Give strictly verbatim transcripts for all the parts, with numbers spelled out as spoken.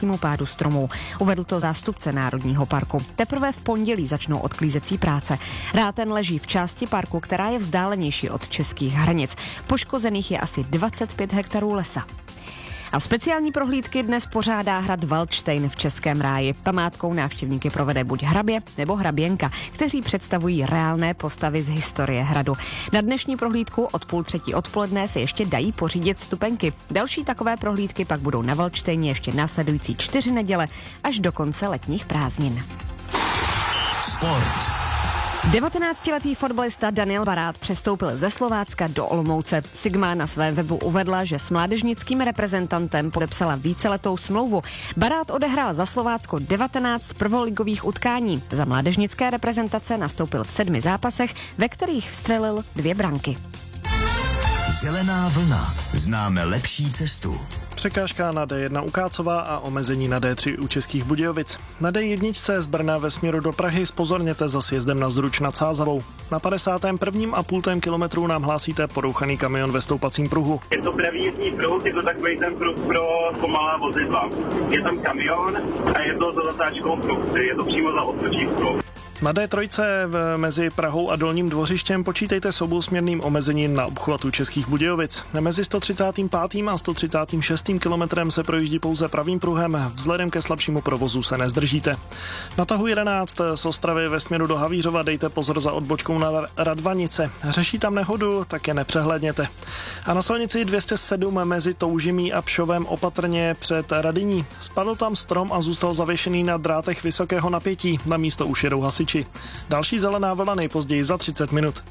pádu stromů. Uvedl to zástupce Národního parku. Teprve v pondělí začnou odklízecí práce. Ráten leží v části parku, která je vzdálenější od českých hranic. Poškozených je asi dvacet pět hektarů lesa. A speciální prohlídky dnes pořádá hrad Valdštejn v Českém ráji. Památkou návštěvníky provede buď hrabě nebo hraběnka, kteří představují reálné postavy z historie hradu. Na dnešní prohlídku od půl třetí odpoledne se ještě dají pořídit vstupenky. Další takové prohlídky pak budou na Valdštejně ještě následující čtyři neděle až do konce letních prázdnin. Sport. devatenáctiletý fotbalista Daniel Barát přestoupil ze Slovácka do Olomouce. Sigma na svém webu uvedla, že s mládežnickým reprezentantem podepsala víceletou smlouvu. Barát odehrál za Slovácko devatenáct prvoligových utkání. Za mládežnické reprezentace nastoupil v sedmi zápasech, ve kterých vstřelil dvě branky. Zelená vlna. Známe lepší cestu. Překážka na D jedna u Kácova a omezení na D tři u Českých Budějovic. Na D jedna z Brna ve směru do Prahy zpozorněte za sjezdem na Zruč nad Sázavou. Na padesátém prvním a půl kilometru nám hlásíte porouchaný kamion ve stoupacím pruhu. Je to pravý jízdní pruh, je to takový ten pruh pro pomalá vozidla. Je tam kamion a je to za zatáčkou pruh, je to přímo za odpočívkou. Na D tři v, mezi Prahou a Dolním Dvořištěm počítejte s obousměrným omezením na obchvatu Českých Budějovic. Mezi sto třicátým pátým a sto třicátým šestým kilometrem se projíždí pouze pravým pruhem, vzhledem ke slabšímu provozu se nezdržíte. Na tahu jedenáct z Ostravy ve směru do Havířova dejte pozor za odbočkou na Radvanice. Řeší tam nehodu, tak je nepřehlédněte. A na silnici dvě stě sedm mezi Toužimí a Pšovem opatrně před Radyní. Spadl tam strom a zůstal zavěšený na drátech vysokého napětí. Na místo už jedou hasiči. Další zelená vlna nejpozději za třicet minut.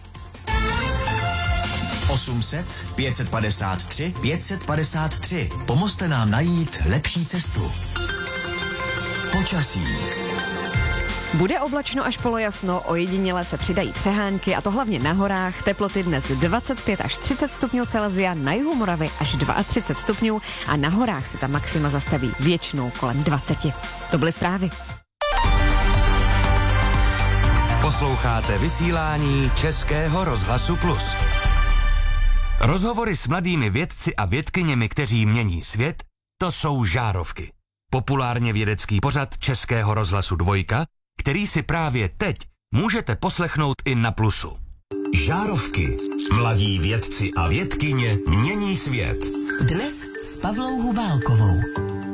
osm set, pět set padesát tři, pět set padesát tři. Pomozte nám najít lepší cestu. Počasí. Bude oblačno až polojasno, ojediněle se přidají přehánky, a to hlavně na horách. Teploty dnes dvacet pět až třicet stupňů Celsia, na jihu Moravy až třicet dva stupňů a na horách se ta maxima zastaví většinou kolem dvacet. To byly zprávy. Posloucháte vysílání Českého rozhlasu Plus. Rozhovory s mladými vědci a vědkyněmi, kteří mění svět, to jsou Žárovky. Populárně vědecký pořad Českého rozhlasu Dvojka, který si právě teď můžete poslechnout i na Plusu. Žárovky. Mladí vědci a vědkyně mění svět. Dnes s Pavlou Hubálkovou.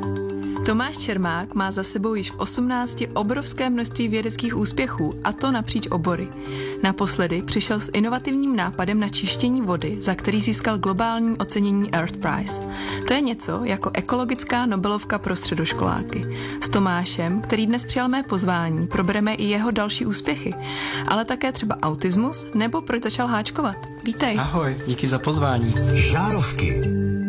Tomáš Čermák má za sebou již v osmnácti obrovské množství vědeckých úspěchů, a to napříč obory. Naposledy přišel s inovativním nápadem na čištění vody, za který získal globální ocenění Earth Prize. To je něco jako ekologická Nobelovka pro středoškoláky. S Tomášem, který dnes přijal mé pozvání, probereme i jeho další úspěchy, ale také třeba autismus nebo proč začal háčkovat. Vítej. Ahoj, díky za pozvání. Žárovky.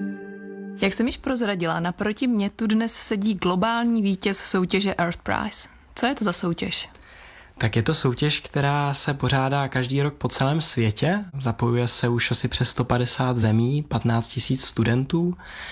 Jak jsem již prozradila, naproti mě tu dnes sedí globální vítěz soutěže Earth Prize. Co je to za soutěž? Tak je to soutěž, která se pořádá každý rok po celém světě. Zapojuje se už asi přes sto padesát zemí, patnáct tisíc studentů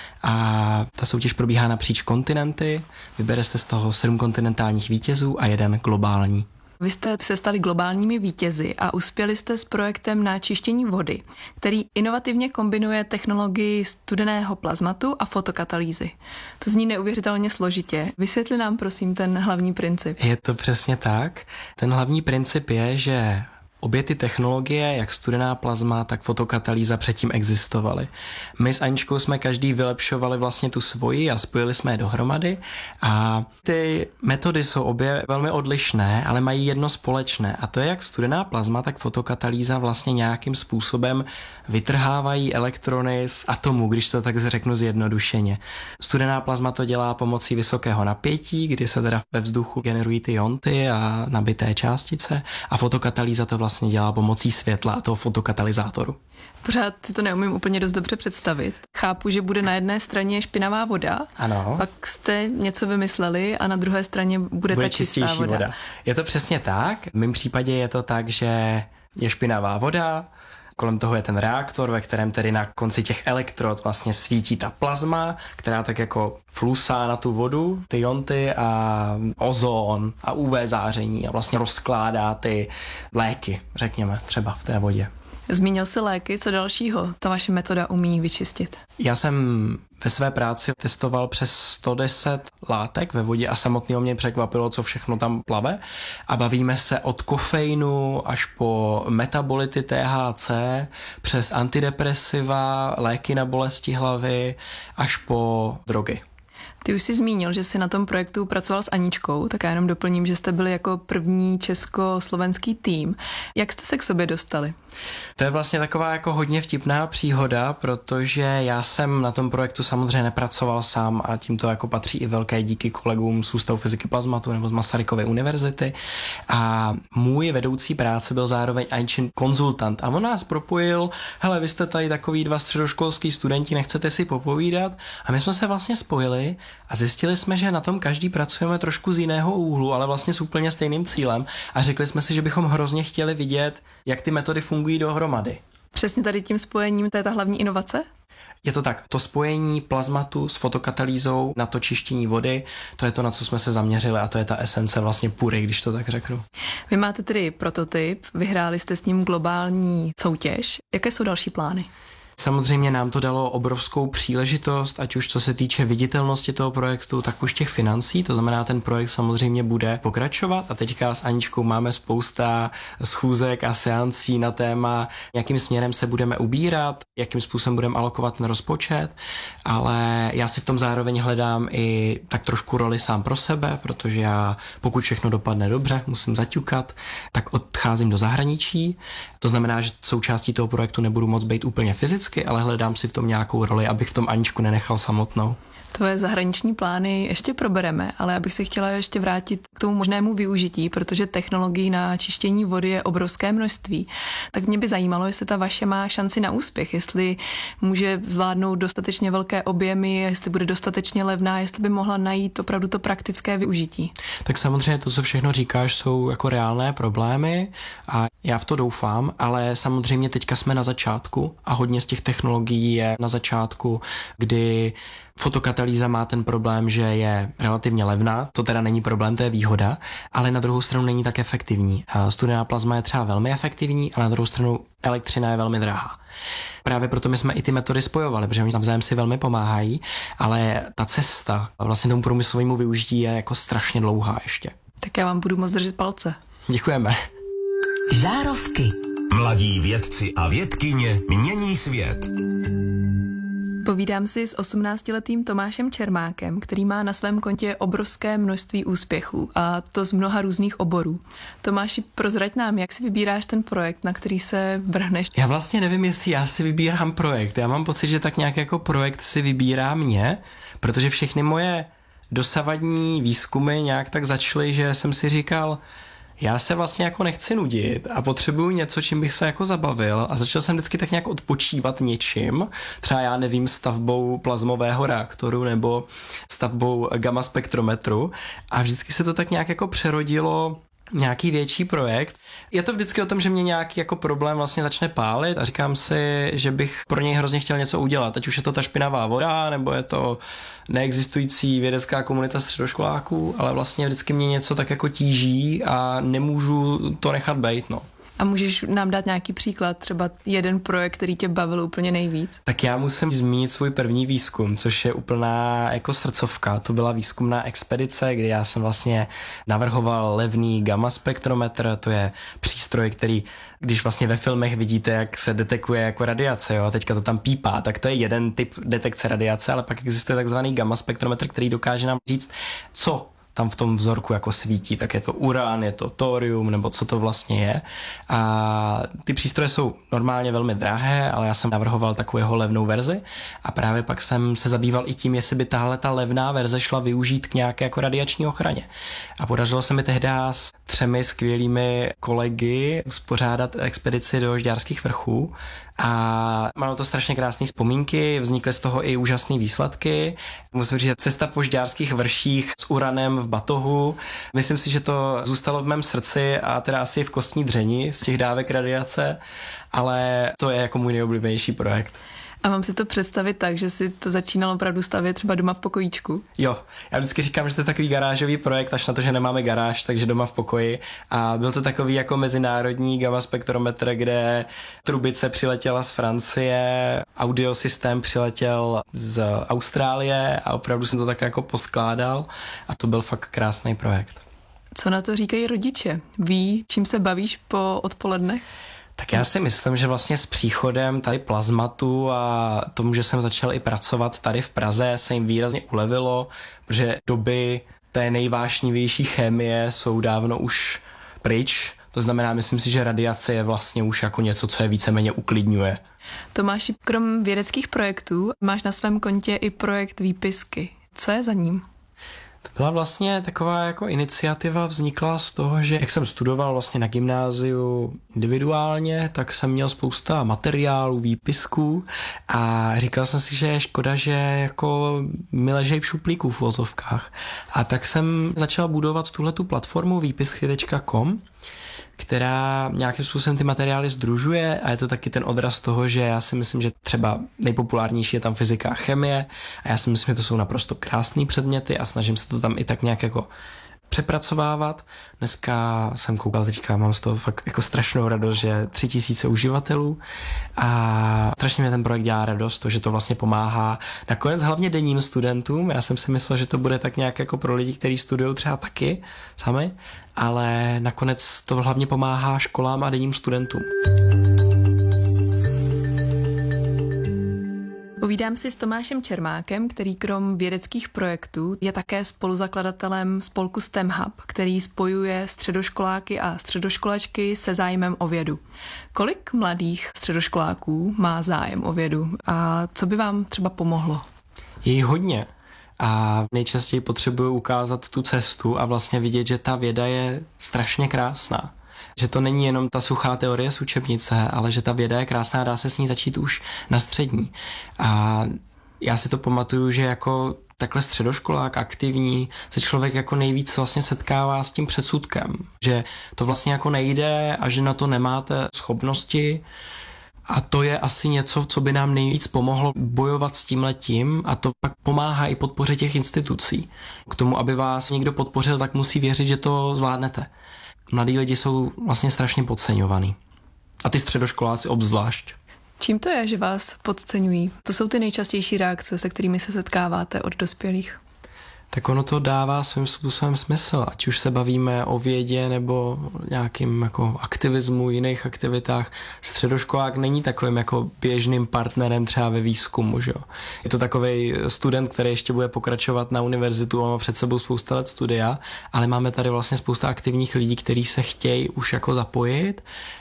a ta soutěž probíhá napříč kontinenty. Vybere se z toho sedm kontinentálních vítězů a jeden globální. Vy jste se stali globálními vítězi a uspěli jste s projektem na čištění vody, který inovativně kombinuje technologii studeného plazmatu a fotokatalýzy. To zní neuvěřitelně složitě. Vysvětli nám prosím ten hlavní princip. Je to přesně tak. Ten hlavní princip je, že obě ty technologie, jak studená plazma, tak fotokatalýza předtím existovaly. My s Aničkou jsme každý vylepšovali vlastně tu svoji a spojili jsme je dohromady a ty metody jsou obě velmi odlišné, ale mají jedno společné a to je jak studená plazma, tak fotokatalýza vlastně nějakým způsobem vytrhávají elektrony z atomu, když to tak řeknu zjednodušeně. Studená plazma to dělá pomocí vysokého napětí, kdy se teda ve vzduchu generují ty ionty a nabité částice a fotokatalýza to vlastně dělá pomocí světla a toho fotokatalyzátoru. Pořád si to neumím úplně dost dobře představit. Chápu, že bude na jedné straně špinavá voda, ano. Pak jste něco vymysleli a na druhé straně bude, bude ta čistá voda. voda. Je to přesně tak. V mém případě je to tak, že je špinavá voda, kolem toho je ten reaktor, ve kterém tedy na konci těch elektrod vlastně svítí ta plazma, která tak jako flusá na tu vodu, ty ionty a ozon a U V záření a vlastně rozkládá ty léky, řekněme, třeba v té vodě. Zmínil jsi léky, co dalšího ta vaše metoda umí vyčistit? Já jsem ve své práci testoval přes sto deset látek ve vodě a samotného mě překvapilo, co všechno tam plave. A bavíme se od kofeinu až po metabolity T H C, přes antidepresiva, léky na bolesti hlavy, až po drogy. Ty už jsi zmínil, že jsi na tom projektu pracoval s Aničkou, tak já jenom doplním, že jste byli jako první československý tým. Jak jste se k sobě dostali? To je vlastně taková jako hodně vtipná příhoda, protože já jsem na tom projektu samozřejmě nepracoval sám a tímto jako patří i velké díky kolegům z Ústavu fyziky plazmatu nebo z Masarykovy univerzity. A můj vedoucí práce byl zároveň Aničin konzultant a on nás propojil, hele, vy jste tady takový dva středoškolský studenti, nechcete si popovídat? A my jsme se vlastně spojili a zjistili jsme, že na tom každý pracujeme trošku z jiného úhlu, ale vlastně s úplně stejným cílem a řekli jsme si, že bychom hrozně chtěli vidět, jak ty metody fungují dohromady. Přesně tady tím spojením, to je ta hlavní inovace? Je to tak, to spojení plazmatu s fotokatalýzou na to čištění vody, to je to, na co jsme se zaměřili a to je ta esence vlastně pury, když to tak řeknu. Vy máte tedy prototyp, vyhráli jste s ním globální soutěž. Jaké jsou další plány? Samozřejmě nám to dalo obrovskou příležitost, ať už co se týče viditelnosti toho projektu, tak už těch financí, to znamená, ten projekt samozřejmě bude pokračovat a teďka s Aničkou máme spousta schůzek a seancí na téma, jakým směrem se budeme ubírat, jakým způsobem budeme alokovat ten rozpočet, ale já si v tom zároveň hledám i tak trošku roli sám pro sebe, protože já, pokud všechno dopadne dobře, musím zaťukat, tak odcházím do zahraničí. To znamená, že součástí toho projektu nebudu moc být úplně fyzicky, ale hledám si v tom nějakou roli, abych v tom Aničku nenechal samotnou. Tvoje zahraniční plány ještě probereme, ale abych se chtěla ještě vrátit k tomu možnému využití, protože technologií na čištění vody je obrovské množství. Tak mě by zajímalo, jestli ta vaše má šanci na úspěch, jestli může zvládnout dostatečně velké objemy, jestli bude dostatečně levná, jestli by mohla najít opravdu to praktické využití. Tak samozřejmě to, co všechno říkáš, jsou jako reálné problémy a já v to doufám, ale samozřejmě teďka jsme na začátku a hodně z těch technologií je na začátku, kdy fotokatalýza má ten problém, že je relativně levná, to teda není problém, to je výhoda, ale na druhou stranu není tak efektivní. Studená plazma je třeba velmi efektivní, ale na druhou stranu elektřina je velmi drahá. Právě proto my jsme i ty metody spojovali, protože oni tam vzájem si velmi pomáhají, ale ta cesta vlastně tomu průmyslovému využití je jako strašně dlouhá ještě. Tak já vám budu moc držet palce. Děkujeme. Žárovky. Mladí vědci a vědkyně mění svět. Povídám si s osmnáctiletým Tomášem Čermákem, který má na svém kontě obrovské množství úspěchů a to z mnoha různých oborů. Tomáši, prozrať nám, jak si vybíráš ten projekt, na který se vrhneš? Já vlastně nevím, jestli já si vybírám projekt. Já mám pocit, že tak nějak jako projekt si vybírá mě, protože všechny moje dosavadní výzkumy nějak tak začaly, že jsem si říkal, já se vlastně jako nechci nudit a potřebuju něco, čím bych se jako zabavil a začal jsem vždycky tak nějak odpočívat něčím, třeba já nevím, stavbou plazmového reaktoru nebo stavbou gamma spektrometru a vždycky se to tak nějak jako přerodilo nějaký větší projekt. Je to vždycky o tom, že mě nějaký jako problém vlastně začne pálit a říkám si, že bych pro něj hrozně chtěl něco udělat. Ať už je to ta špinavá voda, nebo je to neexistující vědecká komunita středoškoláků, ale vlastně vždycky mě něco tak jako tíží a nemůžu to nechat bejt, no. A můžeš nám dát nějaký příklad, třeba jeden projekt, který tě bavil úplně nejvíc? Tak já musím zmínit svůj první výzkum, což je úplná jako srdcovka. To byla výzkumná expedice, kdy já jsem vlastně navrhoval levný gamma spektrometr, to je přístroj, který, když vlastně ve filmech vidíte, jak se detekuje jako radiace, jo, a teďka to tam pípá, tak to je jeden typ detekce radiace, ale pak existuje takzvaný gamma spektrometr, který dokáže nám říct, co tam v tom vzorku jako svítí, tak je to uran, je to thorium, nebo co to vlastně je. A ty přístroje jsou normálně velmi drahé, ale já jsem navrhoval takového levnou verzi a právě pak jsem se zabýval i tím, jestli by tahle ta levná verze šla využít k nějaké jako radiační ochraně. A podařilo se mi tehdy s třemi skvělými kolegy uspořádat expedici do Žďárských vrchů a mám to strašně krásné vzpomínky, vznikly z toho i úžasné výsledky. Musím říct, cesta po Žďárských vrších s uranem v batohu. Myslím si, že to zůstalo v mém srdci a teda asi v kostní dřeni z těch dávek radiace, ale to je jako můj nejoblíbenější projekt. A mám si to představit tak, že si to začínalo opravdu stavět třeba doma v pokojíčku? Jo, já vždycky říkám, že to je takový garážový projekt, až na to, že nemáme garáž, takže doma v pokoji. A byl to takový jako mezinárodní gamma spektrometr, kde trubice přiletěla z Francie, audiosystém přiletěl z Austrálie a opravdu jsem to tak jako poskládal a to byl fakt krásný projekt. Co na to říkají rodiče? Ví, čím se bavíš po odpolednech? Tak já si myslím, že vlastně s příchodem tady plazmatu a tomu, že jsem začal i pracovat tady v Praze, se jim výrazně ulevilo, protože doby té nejvášnivější chemie jsou dávno už pryč. To znamená, myslím si, že radiace je vlastně už jako něco, co je víceméně uklidňuje. Tomáši, krom vědeckých projektů máš na svém kontě i projekt Výpisky. Co je za ním? To byla vlastně taková jako iniciativa, vznikla z toho, že jak jsem studoval vlastně na gymnáziu individuálně, tak jsem měl spousta materiálů, výpisků a říkal jsem si, že je škoda, že jako mi ležej v šuplíku v vozovkách. A tak jsem začal budovat tuhletu platformu výpisky tečka com, která nějakým způsobem ty materiály sdružuje a je to taky ten odraz toho, že já si myslím, že třeba nejpopulárnější je tam fyzika a chemie a já si myslím, že to jsou naprosto krásný předměty a snažím se to tam i tak nějak jako přepracovávat. Dneska jsem koukal teďka, mám z toho fakt jako strašnou radost, že tři tisíce uživatelů a strašně mě ten projekt dělá radost, to, že to vlastně pomáhá nakonec hlavně denním studentům. Já jsem si myslel, že to bude tak nějak jako pro lidi, kteří studují třeba taky sami, ale nakonec to hlavně pomáhá školám a denním studentům. Povídám si s Tomášem Čermákem, který krom vědeckých projektů je také spoluzakladatelem spolku STEM Hub, který spojuje středoškoláky a středoškolačky se zájmem o vědu. Kolik mladých středoškoláků má zájem o vědu a co by vám třeba pomohlo? Je jich hodně. A nejčastěji potřebuju ukázat tu cestu a vlastně vidět, že ta věda je strašně krásná. Že to není jenom ta suchá teorie z učebnice, ale že ta věda je krásná a dá se s ní začít už na střední. A já si to pamatuju, že jako takhle středoškolák aktivní se člověk jako nejvíc vlastně setkává s tím předsudkem. Že to vlastně jako nejde a že na to nemáte schopnosti. A to je asi něco, co by nám nejvíc pomohlo bojovat s tímhletím a to pak pomáhá i podpoře těch institucí. K tomu, aby vás někdo podpořil, tak musí věřit, že to zvládnete. Mladí lidi jsou vlastně strašně podceňovaný. A ty středoškoláci obzvlášť. Čím to je, že vás podceňují? To jsou ty nejčastější reakce, se kterými se setkáváte od dospělých? Tak ono to dává svým způsobem smysl, ať už se bavíme o vědě nebo nějakým jako aktivismu, jiných aktivitách. Středoškolák není takovým jako běžným partnerem třeba ve výzkumu, že jo. Je to takovej student, který ještě bude pokračovat na univerzitu a má před sebou spousta let studia, ale máme tady vlastně spousta aktivních lidí, kteří se chtějí už jako zapojit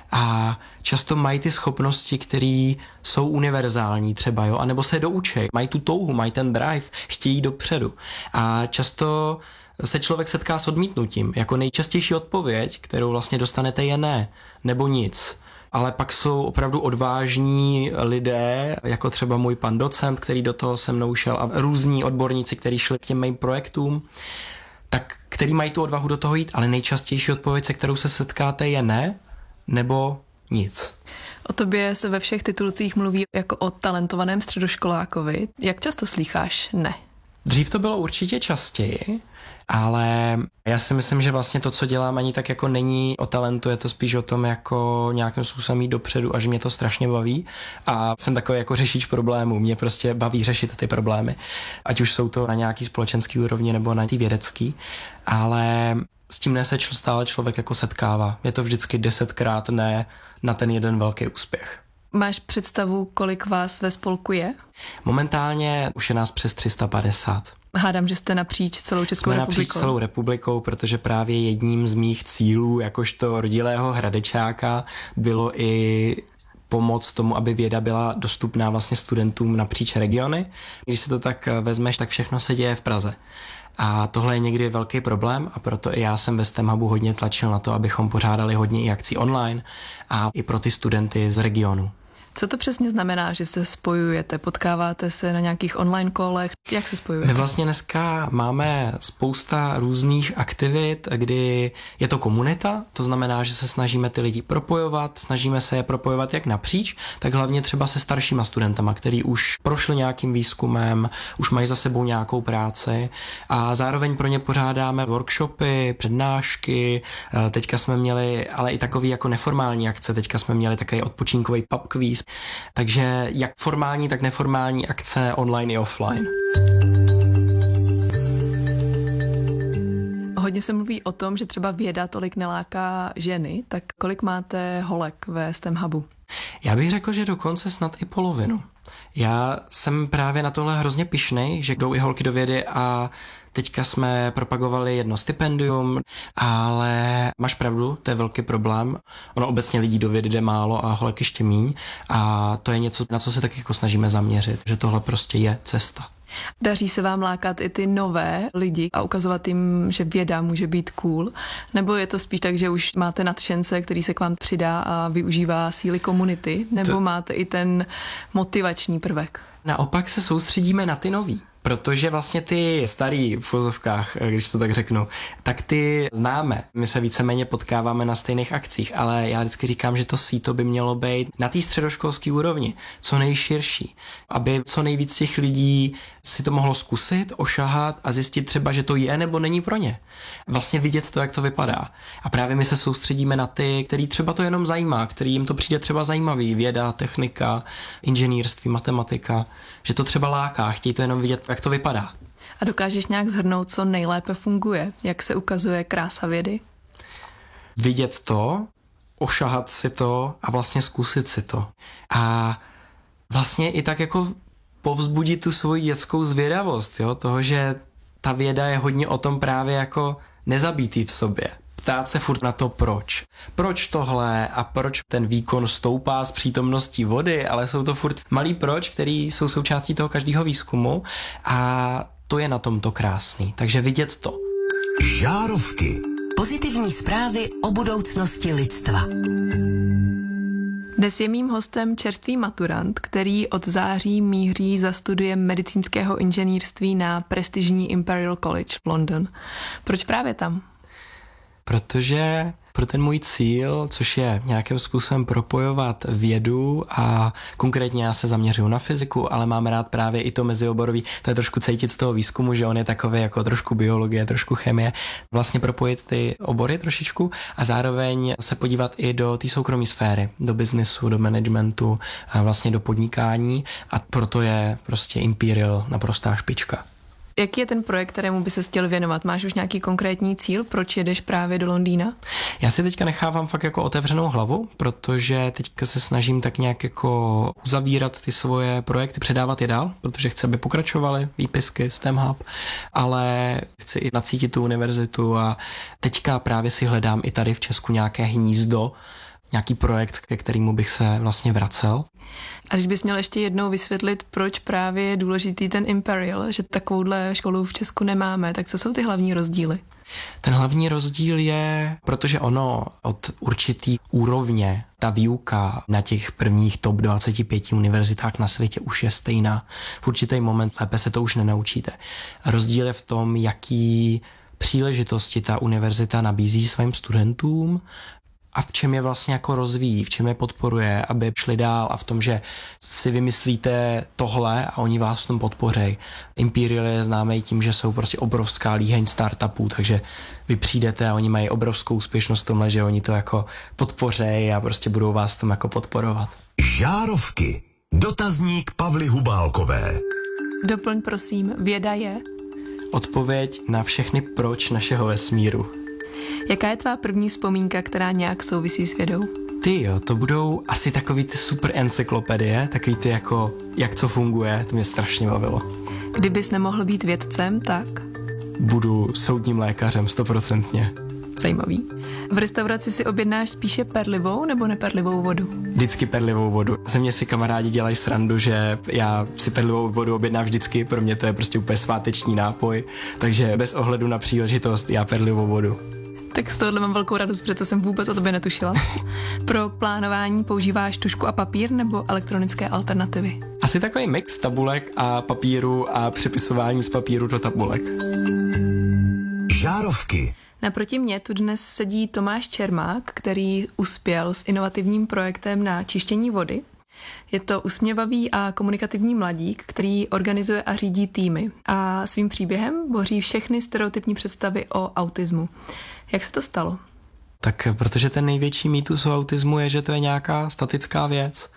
a často mají ty schopnosti, které jsou univerzální třeba, jo, anebo se doučej, mají tu touhu, mají ten drive, chtějí dopředu. A často se člověk setká s odmítnutím. Jako nejčastější odpověď, kterou vlastně dostanete, je ne, nebo nic. Ale pak jsou opravdu odvážní lidé, jako třeba můj pan docent, který do toho se mnou šel a různí odborníci, kteří šli k těm mým projektům, tak který mají tu odvahu do toho jít, ale nejčastější odpověď, se kterou se setkáte, je ne, nebo nic. O tobě se ve všech titulcích mluví jako o talentovaném středoškolákovi. Jak často slýcháš ne? Dřív to bylo určitě častěji, ale já si myslím, že vlastně to, co dělám, ani tak jako není o talentu, je to spíš o tom jako nějakým způsobem jít dopředu a že mě to strašně baví a jsem takový jako řešič problémů, mě prostě baví řešit ty problémy, ať už jsou to na nějaký společenský úrovni nebo na ty vědecký, ale s tím ne se stále člověk jako setkává. Je to vždycky desetkrát ne na ten jeden velký úspěch. Máš představu, kolik vás ve spolku je? Momentálně už je nás přes tři sta padesát. Hádám, že jste napříč celou Českou Jsme republikou. napříč celou republikou, protože právě jedním z mých cílů, jakožto rodilého hradečáka, bylo i pomoc tomu, aby věda byla dostupná vlastně studentům napříč regiony. Když si to tak vezmeš, tak všechno se děje v Praze. A tohle je někdy velký problém a proto i já jsem ve STEM Hubu hodně tlačil na to, abychom pořádali hodně i akcí online a i pro ty studenty z regionu. Co to přesně znamená, že se spojujete? Potkáváte se na nějakých online kolech? Jak se spojujete? My vlastně dneska máme spousta různých aktivit, kdy je to komunita, to znamená, že se snažíme ty lidi propojovat, snažíme se je propojovat jak napříč, tak hlavně třeba se staršíma studentama, který už prošli nějakým výzkumem, už mají za sebou nějakou práci a zároveň pro ně pořádáme workshopy, přednášky, teďka jsme měli ale i takový jako neformální akce, teďka jsme měli takový odpočinkový pub quiz, takže jak formální, tak neformální akce online i offline. Hodně se mluví o tom, že třeba věda tolik neláká ženy, tak kolik máte holek ve STEM Hubu? Já bych řekl, že dokonce snad i polovinu. Já jsem právě na tohle hrozně pyšnej, že jdou i holky do vědy a teďka jsme propagovali jedno stipendium, ale máš pravdu, to je velký problém. Ono obecně lidí do vědy jde málo a holek ještě míň a to je něco, na co se taky jako snažíme zaměřit, že tohle prostě je cesta. Daří se vám lákat i ty nové lidi a ukazovat jim, že věda může být cool? Nebo je to spíš tak, že už máte nadšence, který se k vám přidá a využívá síly komunity? Nebo to... máte i ten motivační prvek? Naopak se soustředíme na ty nový. Protože vlastně ty starý v vozovkách, když to tak řeknu, tak ty známe. My se víceméně potkáváme na stejných akcích, ale já vždycky říkám, že to síto by mělo být na té středoškolské úrovni, co nejširší, aby co nejvíc těch lidí si to mohlo zkusit, ošahat a zjistit třeba, že to je nebo není pro ně. Vlastně vidět to, jak to vypadá. A právě my se soustředíme na ty, který třeba to jenom zajímá, který jim to přijde třeba zajímavý, věda, technika, inženýrství, matematika, že to třeba láká, chtějí to jenom vidět, jak to vypadá. A dokážeš nějak shrnout, co nejlépe funguje? Jak se ukazuje krása vědy? Vidět to, ošahat si to a vlastně zkusit si to. A vlastně i tak jako povzbudit tu svoji dětskou zvědavost, jo? Toho, že ta věda je hodně o tom právě jako nezabítý v sobě. Ptát se furt na to proč. Proč tohle a proč ten výkon stoupá s přítomností vody, ale jsou to furt malý proč, který jsou součástí toho každého výzkumu a to je na tomto krásný. Takže vidět to. Žárovky. Pozitivní zprávy o budoucnosti lidstva. Dnes je mým hostem čerstvý maturant, který od září míří za studiem medicínského inženýrství na prestižní Imperial College v London. Proč právě tam? Protože pro ten můj cíl, což je nějakým způsobem propojovat vědu a konkrétně já se zaměřuju na fyziku, ale mám rád právě i to mezioborový, to je trošku cítit z toho výzkumu, že on je takový jako trošku biologie, trošku chemie, vlastně propojit ty obory trošičku a zároveň se podívat i do té soukromé sféry, do biznesu, do managementu, vlastně do podnikání a proto je prostě Imperial naprostá špička. Jaký je ten projekt, kterému by se chtěl věnovat? Máš už nějaký konkrétní cíl, proč jedeš právě do Londýna? Já si teďka nechávám fakt jako otevřenou hlavu, protože teďka se snažím tak nějak jako uzavírat ty svoje projekty, předávat je dál, protože chci, aby pokračovaly výpisky, STEM Hub, ale chci i nacítit tu univerzitu a teďka právě si hledám i tady v Česku nějaké hnízdo, nějaký projekt, ke kterému bych se vlastně vracel. A když bys měl ještě jednou vysvětlit, proč právě je důležitý ten Imperial, že takovouhle školu v Česku nemáme, tak co jsou ty hlavní rozdíly? Ten hlavní rozdíl je, protože ono od určitý úrovně, ta výuka na těch prvních top dvacet pět univerzitách na světě už je stejná. V určitý moment lépe se to už nenaučíte. Rozdíl je v tom, jaký příležitosti ta univerzita nabízí svým studentům, a v čem je vlastně jako rozvíjí, v čem je podporuje, aby šli dál a v tom, že si vymyslíte tohle a oni vás v tom podpořejí. Imperial je známý tím, že jsou prostě obrovská líheň startupů, takže vy přijdete a oni mají obrovskou úspěšnost v tomhle, že oni to jako podpořejí a prostě budou vás v tom jako podporovat. Žárovky. Dotazník Pavly Hubálkové. Doplň prosím, věda je? Odpověď na všechny proč našeho vesmíru. Jaká je tvá první vzpomínka, která nějak souvisí s vědou? Ty jo, to budou asi takový ty super encyklopedie, takový ty jako, jak co funguje, to mě strašně bavilo. Kdybys nemohl být vědcem, tak? Budu soudním lékařem, stoprocentně. Zajímavý. V restauraci si objednáš spíše perlivou nebo neperlivou vodu? Vždycky perlivou vodu. Ze mě si kamarádi dělají srandu, že já si perlivou vodu objednám vždycky, pro mě to je prostě úplně sváteční nápoj, takže bez ohledu na příležitost já perlivou vodu. Tak z tohohle mám velkou radost, protože to jsem vůbec o tobě netušila. Pro plánování používáš tužku a papír nebo elektronické alternativy? Asi takový mix tabulek a papíru a přepisování z papíru do tabulek. Žárovky. Naproti mně tu dnes sedí Tomáš Čermák, který uspěl s inovativním projektem na čištění vody. Je to usměvavý a komunikativní mladík, který organizuje a řídí týmy a svým příběhem boří všechny stereotypní představy o autismu. Jak se to stalo? Tak protože ten největší mýtus o autismu je, že to je nějaká statická věc,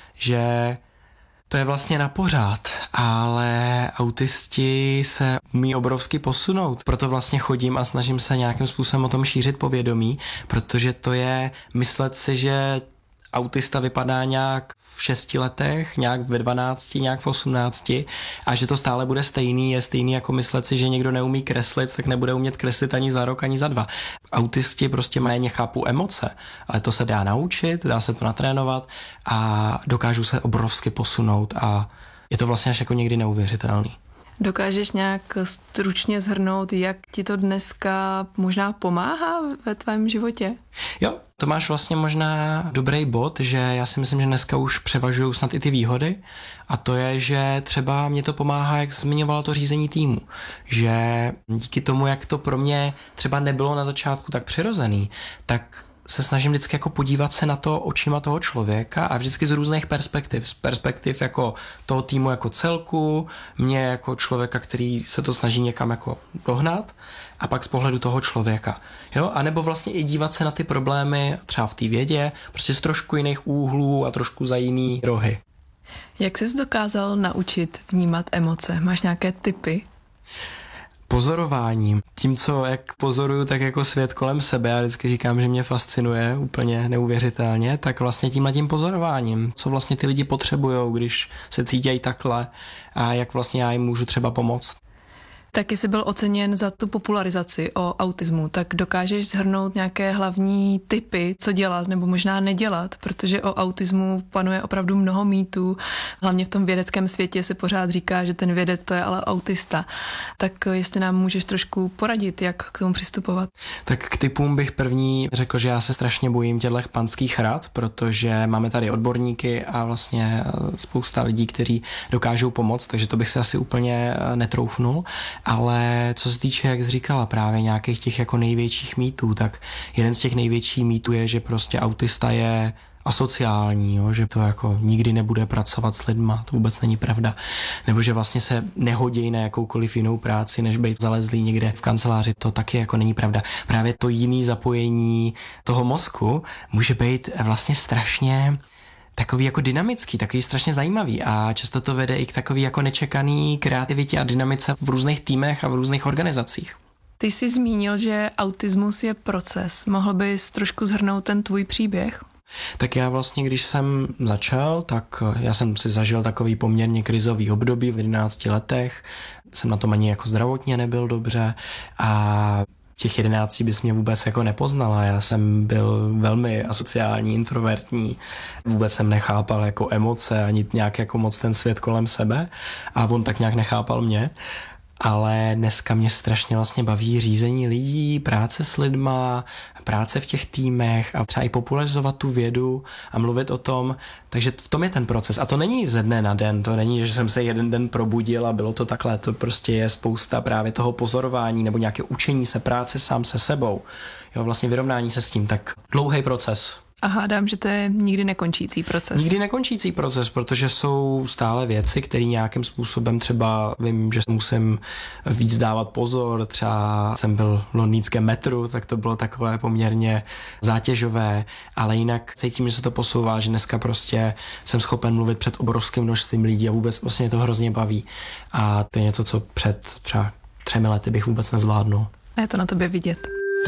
že to je vlastně na pořád, ale autisti se umí obrovsky posunout. Proto vlastně chodím a snažím se nějakým způsobem o tom šířit povědomí, protože to je myslet si, že autista vypadá nějak v šesti letech, nějak ve dvanácti, nějak v osmnácti a že to stále bude stejný, je stejný jako myslet si, že někdo neumí kreslit, tak nebude umět kreslit ani za rok, ani za dva. Autisti prostě méně chápou emoce, ale to se dá naučit, dá se to natrénovat a dokážou se obrovsky posunout a je to vlastně až jako někdy neuvěřitelný. Dokážeš nějak stručně shrnout, jak ti to dneska možná pomáhá ve tvém životě? Jo, to máš vlastně možná dobrý bod, že já si myslím, že dneska už převažují snad i ty výhody a to je, že třeba mě to pomáhá, jak zmiňovala to řízení týmu, že díky tomu, jak to pro mě třeba nebylo na začátku tak přirozený, tak se snažím vždycky jako podívat se na to očima toho člověka a vždycky z různých perspektiv. Z perspektiv jako toho týmu jako celku, mě jako člověka, který se to snaží někam jako dohnat a pak z pohledu toho člověka. Jo? A nebo vlastně i dívat se na ty problémy třeba v té vědě, prostě z trošku jiných úhlů a trošku za jiný rohy. Jak jsi dokázal naučit vnímat emoce? Máš nějaké tipy? Pozorováním. Tím, co jak pozoruju, tak jako svět kolem sebe, já vždycky říkám, že mě fascinuje úplně neuvěřitelně, tak vlastně tímhle tím pozorováním, co vlastně ty lidi potřebujou, když se cítějí takhle a jak vlastně já jim můžu třeba pomoct. Taky jsi byl oceněn za tu popularizaci o autismu, tak dokážeš shrnout nějaké hlavní tipy, co dělat nebo možná nedělat, protože o autismu panuje opravdu mnoho mýtů, hlavně v tom vědeckém světě se pořád říká, že ten vědec to je ale autista. Tak jestli nám můžeš trošku poradit, jak k tomu přistupovat. Tak k tipům bych první řekl, že já se strašně bojím těchto panských rad, protože máme tady odborníky a vlastně spousta lidí, kteří dokážou pomoct, takže to bych se asi úplně netroufnul. Ale co se týče, jak jsi říkala, právě nějakých těch jako největších mýtů, tak jeden z těch největších mýtů je, že prostě autista je asociální, jo? Že to jako nikdy nebude pracovat s lidma, to vůbec není pravda. Nebo že vlastně se nehodí na jakoukoliv jinou práci, než být zalezlý někde v kanceláři, to taky jako není pravda. Právě to jiný zapojení toho mozku může být vlastně strašně takový jako dynamický, takový strašně zajímavý a často to vede i k takový jako nečekaný kreativitě a dynamice v různých týmech a v různých organizacích. Ty jsi zmínil, že autismus je proces. Mohl bys trošku shrnout ten tvůj příběh? Tak já vlastně, když jsem začal, tak já jsem si zažil takový poměrně krizový období v jedenácti letech. Jsem na tom ani jako zdravotně nebyl dobře a těch jedenácti bys mě vůbec jako nepoznala. Já jsem byl velmi asociální, introvertní, vůbec jsem nechápal jako emoce, ani nějak jako moc ten svět kolem sebe a on tak nějak nechápal mě. Ale dneska mě strašně vlastně baví řízení lidí, práce s lidma, práce v těch týmech a třeba i popularizovat tu vědu a mluvit o tom, takže v tom je ten proces. A to není ze dne na den, to není, že jsem se jeden den probudil a bylo to takhle, to prostě je spousta právě toho pozorování nebo nějaké učení se, práce sám se sebou, jo, vlastně vyrovnání se s tím, tak dlouhý proces. A hádám, že to je nikdy nekončící proces. Nikdy nekončící proces, protože jsou stále věci, které nějakým způsobem třeba vím, že musím víc dávat pozor, třeba jsem byl v londýnském metru, tak to bylo takové poměrně zátěžové, ale jinak cítím, že se to posouvá, že dneska prostě jsem schopen mluvit před obrovským množstvím lidí a vůbec vlastně to hrozně baví. A to je něco, co před třeba třemi lety bych vůbec nezvládnul. A je to na tobě vidět.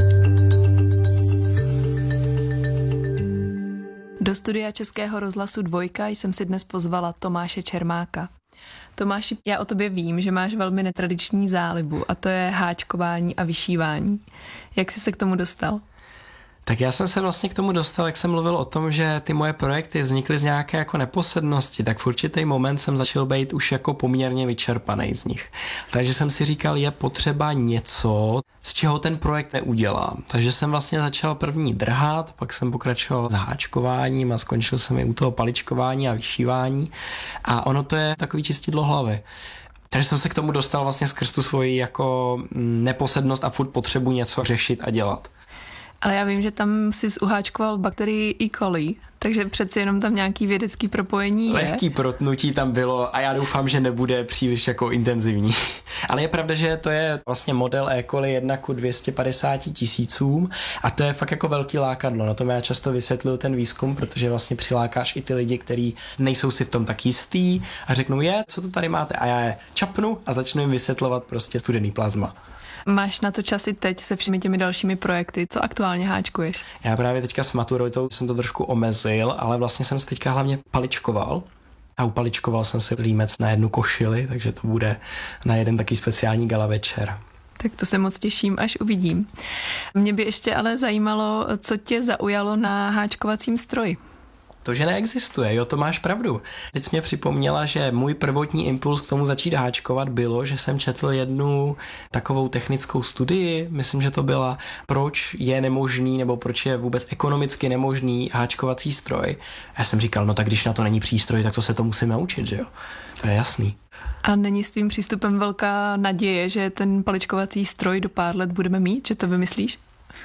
Do studia Českého rozhlasu Dvojka jsem si dnes pozvala Tomáše Čermáka. Tomáši, já o tobě vím, že máš velmi netradiční zálibu a to je háčkování a vyšívání. Jak jsi se k tomu dostal? Tak já jsem se vlastně k tomu dostal, jak jsem mluvil o tom, že ty moje projekty vznikly z nějaké jako neposednosti, tak v určitý moment jsem začal být už jako poměrně vyčerpaný z nich. Takže jsem si říkal, je potřeba něco, z čeho ten projekt neudělám. Takže jsem vlastně začal první drhat, pak jsem pokračoval s háčkováním a skončil jsem i u toho paličkování a vyšívání. A ono to je takový čistidlo hlavy. Takže jsem se k tomu dostal vlastně skrz tu svoji jako neposednost a furt potřebu něco řešit a dělat. Ale já vím, že tam jsi uháčkoval bakterii E. coli, takže přeci jenom tam nějaký vědecký propojení je. Lehký protnutí tam bylo a já doufám, že nebude příliš jako intenzivní. Ale je pravda, že to je vlastně model E. coli jedna ku dvě stě padesát tisícům a to je fakt jako velký lákadlo. Na tom já často vysvětluju ten výzkum, protože vlastně přilákáš i ty lidi, kteří nejsou si v tom tak jistý a řeknou, je, co to tady máte? A já je čapnu a začnu jim vysvětlovat prostě studený plazma. Máš na to čas i teď se všemi těmi dalšími projekty? Co aktuálně háčkuješ? Já právě teďka s maturitou jsem to trošku omezil, ale vlastně jsem se teďka hlavně paličkoval. A upaličkoval jsem si límec na jednu košili, takže to bude na jeden taky speciální gala večer. Tak to se moc těším, až uvidím. Mě by ještě ale zajímalo, co tě zaujalo na háčkovacím stroji. To, že neexistuje, jo, to máš pravdu. Teď jsi mě připomněla, že můj prvotní impuls k tomu začít háčkovat bylo, že jsem četl jednu takovou technickou studii, myslím, že to byla, proč je nemožný, nebo proč je vůbec ekonomicky nemožný háčkovací stroj. A já jsem říkal, no tak když na to není přístroj, tak to se to musím naučit, že jo. To je jasný. A není s tvým přístupem velká naděje, že ten paličkovací stroj do pár let budeme mít, že to vymyslíš?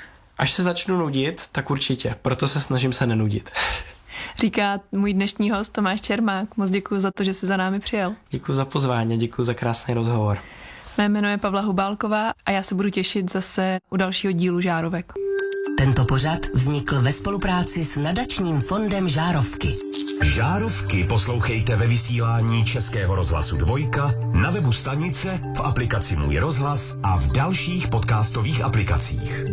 Až se začnu nudit, tak určitě, proto se snažím se nenudit. Říká můj dnešní host Tomáš Čermák. Moc děkuji za to, že jsi za námi přijel. Děkuji za pozvání, děkuji za krásný rozhovor. Mé jméno je Pavla Hubálková a já se budu těšit zase u dalšího dílu Žárovek. Tento pořad vznikl ve spolupráci s nadačním fondem Žárovky. Žárovky poslouchejte ve vysílání Českého rozhlasu Dvojka, na webu stanice, v aplikaci Můj rozhlas a v dalších podcastových aplikacích.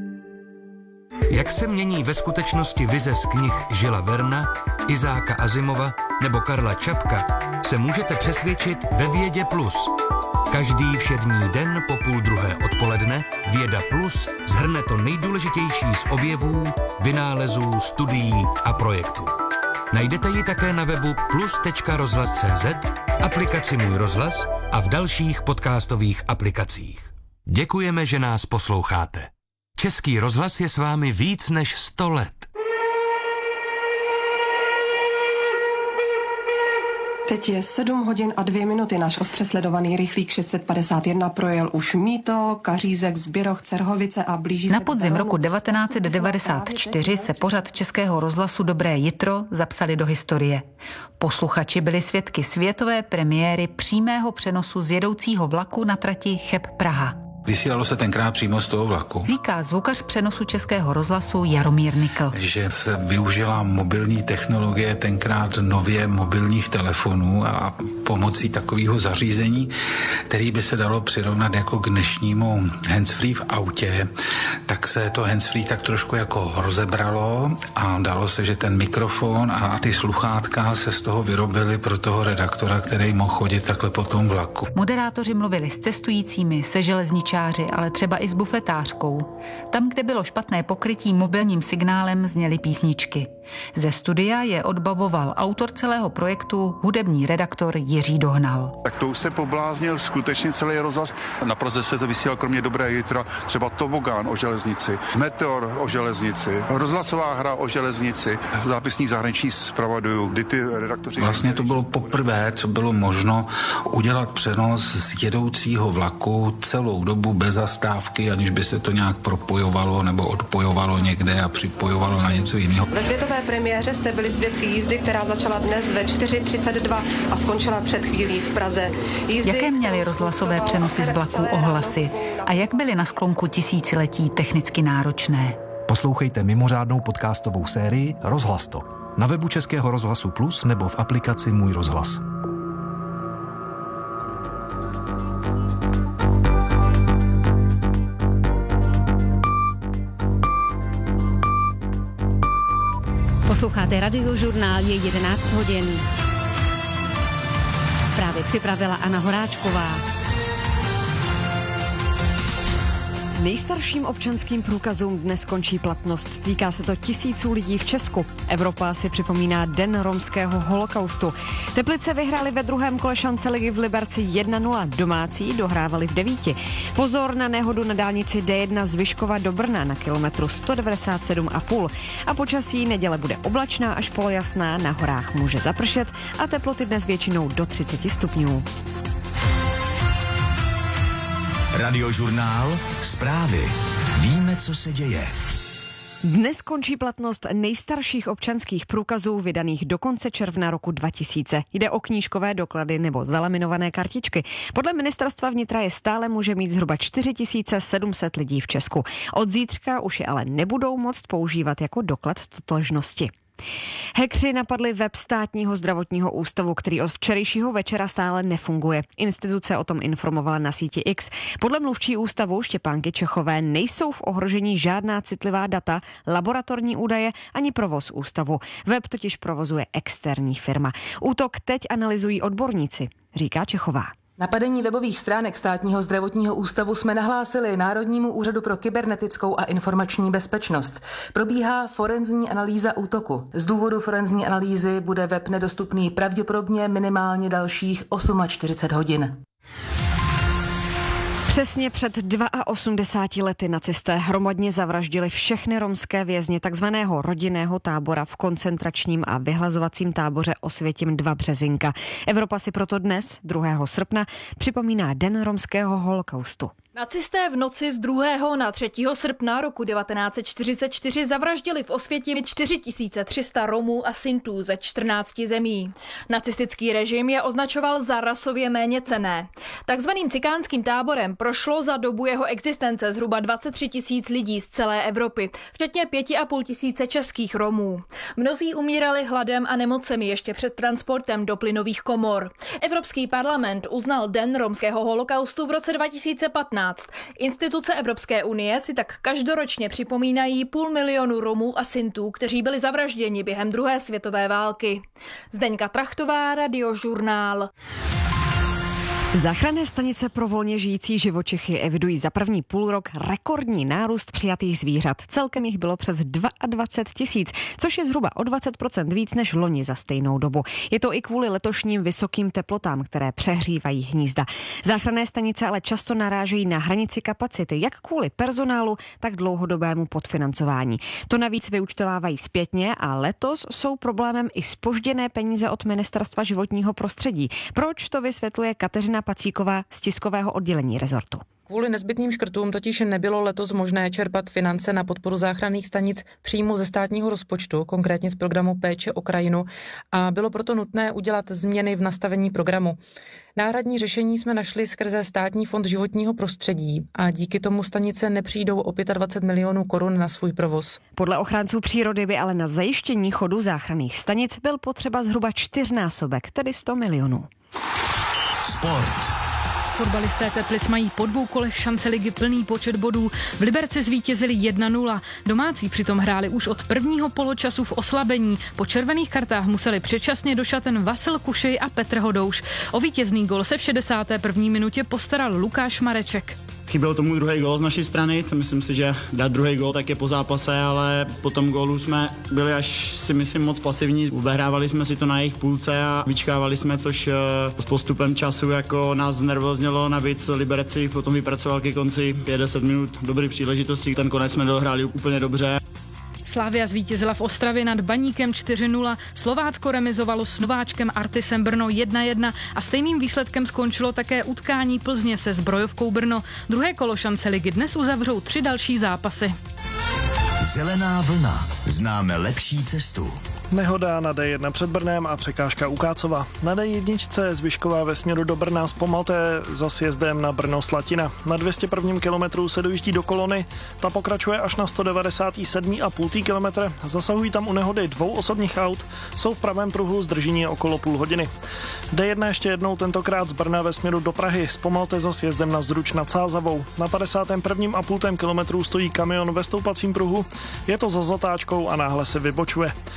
Jak se mění ve skutečnosti vize z knih Žila Verna, Izáka Asimova nebo Karla Čapka, se můžete přesvědčit ve Vědě Plus. Každý všední den po půl druhé odpoledne Věda Plus shrne to nejdůležitější z objevů, vynálezů, studií a projektů. Najdete ji také na webu plus tečka rozhlas tečka cé zet, aplikaci Můj rozhlas a v dalších podcastových aplikacích. Děkujeme, že nás posloucháte. Český rozhlas je s vámi víc než sto let. Teď je sedm hodin a dvě minuty. Náš ostře sledovaný rychlík šest set padesát jedna projel už Mýto, Kařízek, Zběroch, Cerhovice a blíží se... Na podzim roku devatenáct set devadesát čtyři se pořad Českého rozhlasu Dobré jitro zapsali do historie. Posluchači byli svědky světové premiéry přímého přenosu z jedoucího vlaku na trati Cheb-Praha. Vysílalo se tenkrát přímo z toho vlaku. Říká zvukař přenosu Českého rozhlasu Jaromír Nikl. Že se využila mobilní technologie, tenkrát nově mobilních telefonů a pomocí takového zařízení, který by se dalo přirovnat jako k dnešnímu handsfree v autě, tak se to handsfree tak trošku jako rozebralo a dalo se, že ten mikrofon a ty sluchátka se z toho vyrobily pro toho redaktora, který mohl chodit takhle po tom vlaku. Moderátoři mluvili s cestujícími, se železničáři, ale třeba i s bufetářkou. Tam, kde bylo špatné pokrytí mobilním signálem, zněly písničky. Ze studia je odbavoval autor celého projektu, hudební redaktor Jiří Dohnal. Tak to už se pobláznil skutečně celý rozhlas. Na Praze se to vysílal kromě Dobré jitra třeba Tobogán o železnici, Meteor o železnici, rozhlasová hra o železnici, zápisník zahraničních zpravodajů, kdy ty redaktoři... Vlastně to bylo poprvé, co bylo možno udělat přenos z jedoucího vlaku celou dobu bez zastávky, aniž by se to nějak propojovalo nebo odpojovalo někde a připojovalo na něco jiného. Ve světové premiéře jste byli svědky jízdy, která začala dnes ve čtyři třicet dva a skončila před chvílí v Praze. Jízdy, Jaké měly rozhlasové přenosy z vlaků ohlasy a jak byly na sklonku tisíciletí technicky náročné? Poslouchejte mimořádnou podcastovou sérii Rozhlas to na webu Českého rozhlasu Plus nebo v aplikaci Můj rozhlas. Posloucháte Radiožurnál, je jedenáct hodin. Zprávy připravila Anna Horáčková. Nejstarším občanským průkazům dnes končí platnost. Týká se to tisíců lidí v Česku. Evropa si připomíná Den romského holokaustu. Teplice vyhráli ve druhém kole šance ligy v Liberci jedna nula. Domácí dohrávali v devíti. Pozor na nehodu na dálnici D jedna z Vyškova do Brna na kilometru sto devadesát sedm a půl. A počasí neděle bude oblačná až polojasná, na horách může zapršet a teploty dnes většinou do třicet stupňů. Radiožurnál, zprávy. Víme, co se děje. Dnes končí platnost nejstarších občanských průkazů vydaných do konce června roku dva tisíce. Jde o knížkové doklady nebo zalaminované kartičky. Podle ministerstva vnitra je stále může mít zhruba čtyři tisíce sedm set lidí v Česku. Od zítřka už je ale nebudou moct používat jako doklad totožnosti. Hackři napadli web Státního zdravotního ústavu, který od včerejšího večera stále nefunguje. Instituce o tom informovala na síti X. Podle mluvčí ústavu Štěpánky Čechové nejsou v ohrožení žádná citlivá data, laboratorní údaje ani provoz ústavu. Web totiž provozuje externí firma. Útok teď analyzují odborníci, říká Čechová. Napadení webových stránek Státního zdravotního ústavu jsme nahlásili Národnímu úřadu pro kybernetickou a informační bezpečnost. Probíhá forenzní analýza útoku. Z důvodu forenzní analýzy bude web nedostupný pravděpodobně minimálně dalších čtyřicet osm hodin. Přesně před osmdesáti dvěma lety nacisté hromadně zavraždili všechny romské vězně takzvaného rodinného tábora v koncentračním a vyhlazovacím táboře Osvětim dva Březinka. Evropa si proto dnes, druhého srpna, připomíná Den romského holokaustu. Nacisté v noci z druhého na třetího srpna roku devatenáct set čtyřicet čtyři zavraždili v Osvětimi čtyři tisíce tři sta Romů a Sintů ze čtrnácti zemí. Nacistický režim je označoval za rasově méněcenné. Takzvaným cikánským táborem prošlo za dobu jeho existence zhruba dvacet tři tisíc lidí z celé Evropy, včetně pěti a půl tisíce českých Romů. Mnozí umírali hladem a nemocemi ještě před transportem do plynových komor. Evropský parlament uznal Den romského holokaustu v roce dva tisíce patnáct. Instituce Evropské unie si tak každoročně připomínají půl milionu Romů a Sintů, kteří byli zavražděni během druhé světové války. Zdeňka Trachtová, Radiožurnál. Záchranné stanice pro volně žijící živočichy evidují za první půlrok rekordní nárůst přijatých zvířat. Celkem jich bylo přes dvacet dva tisíc, což je zhruba o dvacet procent víc než loni za stejnou dobu. Je to i kvůli letošním vysokým teplotám, které přehřívají hnízda. Záchranné stanice ale často narážejí na hranici kapacity, jak kvůli personálu, tak dlouhodobému podfinancování. To navíc vyúčtovávají zpětně a letos jsou problémem i zpožděné peníze od Ministerstva životního prostředí. Proč, to vysvětluje Kateřina Pacíková z tiskového oddělení rezortu. Kvůli nezbytným škrtům totiž nebylo letos možné čerpat finance na podporu záchranných stanic přímo ze státního rozpočtu, konkrétně z programu Péče o krajinu, a bylo proto nutné udělat změny v nastavení programu. Náhradní řešení jsme našli skrze Státní fond životního prostředí a díky tomu stanice nepřijdou o dvacet pět milionů korun na svůj provoz. Podle ochránců přírody by ale na zajištění chodu záchranných stanic byl potřeba zhruba čtyřnásobek, tedy sto milionů. Sport. Fotbalisté Teplic mají po dvou kolech šance ligy plný počet bodů. V Liberci zvítězili jedna nula. Domácí přitom hráli už od prvního poločasu v oslabení. Po červených kartách museli předčasně do šaten Vasil Kušej a Petr Hodouš. O vítězný gol se v šedesáté první minutě postaral Lukáš Mareček. Chyběl tomu druhý gól z naší strany, to myslím si, že dát druhý gól tak je po zápase, ale po tom gólu jsme byli až si myslím moc pasivní. Ubehrávali jsme si to na jejich půlce a vyčkávali jsme, což s postupem času jako nás znervoznělo. Navíc Liberci potom vypracoval ke konci pět deset minut dobrý příležitosti, ten konec jsme dohráli úplně dobře. Slavia zvítězila v Ostravě nad Baníkem čtyři nula, Slovácko remizovalo s Nováčkem Artisem Brno jedna jedna a stejným výsledkem skončilo také utkání Plzně se Zbrojovkou Brno. Druhé kolo šance ligy dnes uzavřou tři další zápasy. Zelená vlna. Známe lepší cestu. Nehoda na D jedna před Brnem a překážka u Kácova. Na D jedna z Vyškova ve směru do Brna zpomalte za sjezdem na Brno-Slatina. Na dvě stě prvním kilometru se dojíždí do kolony, ta pokračuje až na sto devadesát sedm a půl kilometr. Zasahují tam u nehody dvou osobních aut, jsou v pravém pruhu zdržení okolo půl hodiny. D jedna ještě jednou, tentokrát z Brna ve směru do Prahy, zpomalte za sjezdem na Zruč nad Sázavou. Na padesátém prvním a půl kilometru stojí kamion ve stoupacím pruhu, je to za zatáčkou a náhle se vybočuje. Na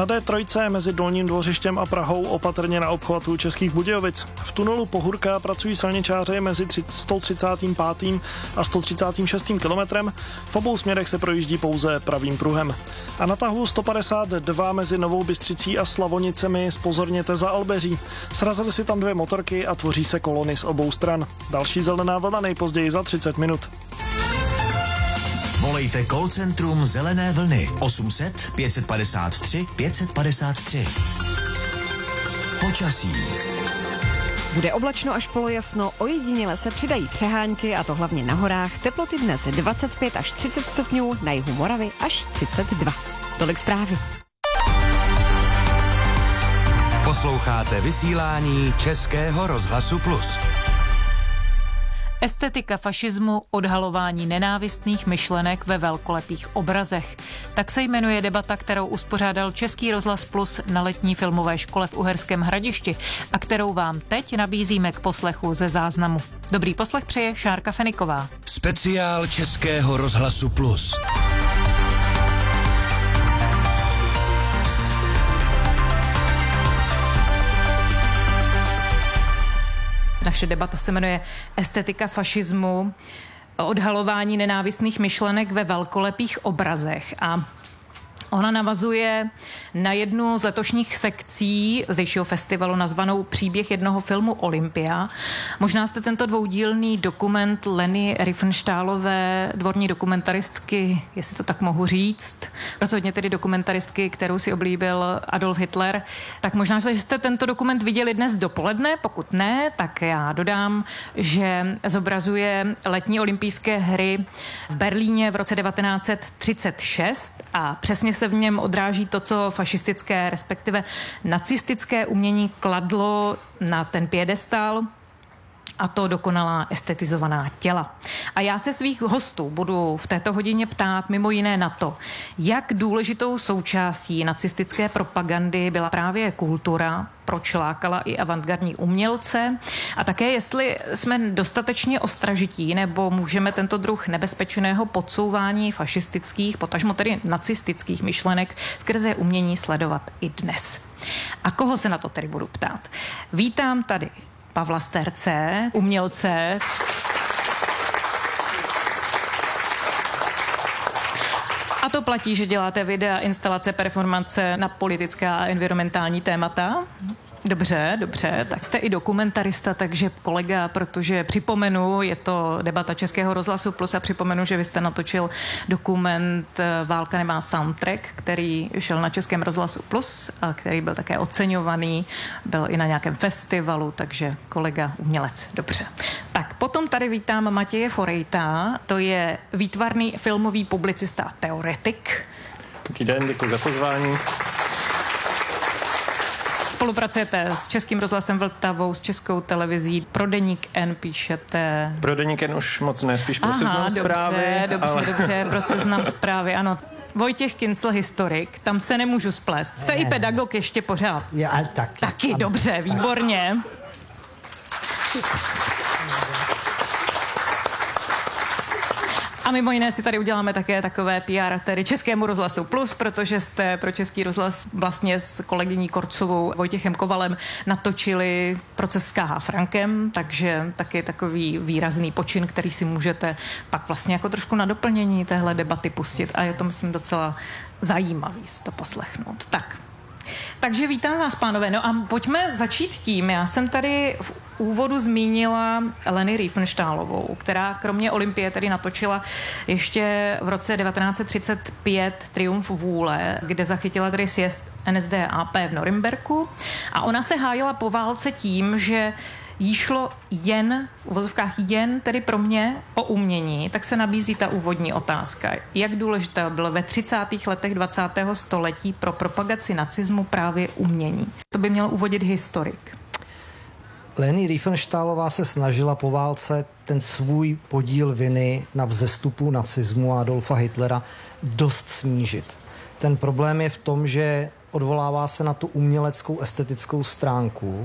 D tři mezi Dolním Dvořištěm a Prahou opatrně na obchvatu Českých Budějovic. V tunelu Pohurka pracují silničáři mezi sto třicátým pátým a sto třicátým šestým kilometrem. V obou směrech se projíždí pouze pravým pruhem. A na tahu sto padesát dva mezi Novou Bystřicí a Slavonicemi zpozorněte za Albeří. Srazily si tam dvě motorky a tvoří se kolony z obou stran. Další zelená vlna nejpozději za třicet minut. Volejte call centrum Zelené vlny osm set pět padesát tři pět padesát tři. Počasí. Bude oblačno až polojasno, ojediněle se přidají přehánky, a to hlavně na horách. Teploty dnes dvacet pět až třicet stupňů, na jihu Moravy až třicet dva. Tolik zprávy. Posloucháte vysílání Českého rozhlasu Plus. Estetika fašismu, odhalování nenávistných myšlenek ve velkolepých obrazech. Tak se jmenuje debata, kterou uspořádal Český rozhlas Plus na letní filmové škole v Uherském Hradišti a kterou vám teď nabízíme k poslechu ze záznamu. Dobrý poslech přeje Šárka Feniková. Speciál Českého rozhlasu Plus. Naše debata se jmenuje Estetika fašismu, odhalování nenávistných myšlenek ve velkolepých obrazech a ona navazuje na jednu z letošních sekcí zdejšího festivalu nazvanou Příběh jednoho filmu Olympia. Možná jste tento dvoudílný dokument Leny Riefenstahlové, dvorní dokumentaristky, jestli to tak mohu říct, rozhodně tedy dokumentaristky, kterou si oblíbil Adolf Hitler, tak možná, že jste tento dokument viděli dnes dopoledne, pokud ne, tak já dodám, že zobrazuje letní olympijské hry v Berlíně v roce devatenáct set třicet šest a přesně se v něm odráží to, co fašistické, respektive nacistické umění kladlo na ten piedestal, a to dokonalá estetizovaná těla. A já se svých hostů budu v této hodině ptát mimo jiné na to, jak důležitou součástí nacistické propagandy byla právě kultura, proč lákala i avantgardní umělce a také jestli jsme dostatečně ostražití nebo můžeme tento druh nebezpečného podsouvání fašistických, potažmo tedy nacistických myšlenek skrze umění sledovat i dnes. A koho se na to tedy budu ptát? Vítám tady Pavla Sterce, umělce. A to platí, že děláte videa, instalace, performance na politická a environmentální témata? Dobře, dobře, tak jste i dokumentarista, takže kolega, protože připomenu, je to debata Českého rozhlasu Plus a připomenu, že vy jste natočil dokument Válka nemá soundtrack, který šel na Českém rozhlasu Plus a který byl také oceňovaný, byl i na nějakém festivalu, takže kolega umělec, dobře. Tak potom tady vítám Matěje Forejta, to je výtvarný filmový publicista a teoretik. Dobrý den, děkuji za pozvání. Spolupracujete s Českým rozhlasem Vltavou, s Českou televizí, pro Deník N píšete... Pro Deník N už moc ne, spíš pro Seznam Zprávy. Dobře, dobře, ale... dobře, pro Seznam Zprávy, ano. Vojtěch Kincl, historik, tam se nemůžu splést. Jste ne, i pedagog ještě pořád. Já taky. Taky, ano. Dobře, výborně. A mimo jiné si tady uděláme také takové P R tedy Českému rozhlasu Plus, protože jste pro Český rozhlas vlastně s kolegyní Korcovou Vojtěchem Kovalem natočili Proces s K H Frankem, takže taky takový výrazný počin, který si můžete pak vlastně jako trošku na doplnění téhle debaty pustit a je to, myslím, docela zajímavý si to poslechnout. Tak. Takže vítám vás, pánové. No a pojďme začít tím. Já jsem tady v úvodu zmínila Leny Riefenstahlovou, která kromě Olympie tedy natočila ještě v roce devatenáct set třicet pět Triumf vůle, kde zachytila tedy sjezd N S D A P v Norimberku. A ona se hájila po válce tím, že jí šlo jen, v uvozovkách jen tedy pro mě o umění, tak se nabízí ta úvodní otázka. Jak důležité bylo ve třicátých letech dvacátého století pro propagaci nacismu právě umění? To by měl uvodit historik. Leny Riefenstahlová se snažila po válce ten svůj podíl viny na vzestupu nacismu a Adolfa Hitlera dost snížit. Ten problém je v tom, že odvolává se na tu uměleckou estetickou stránku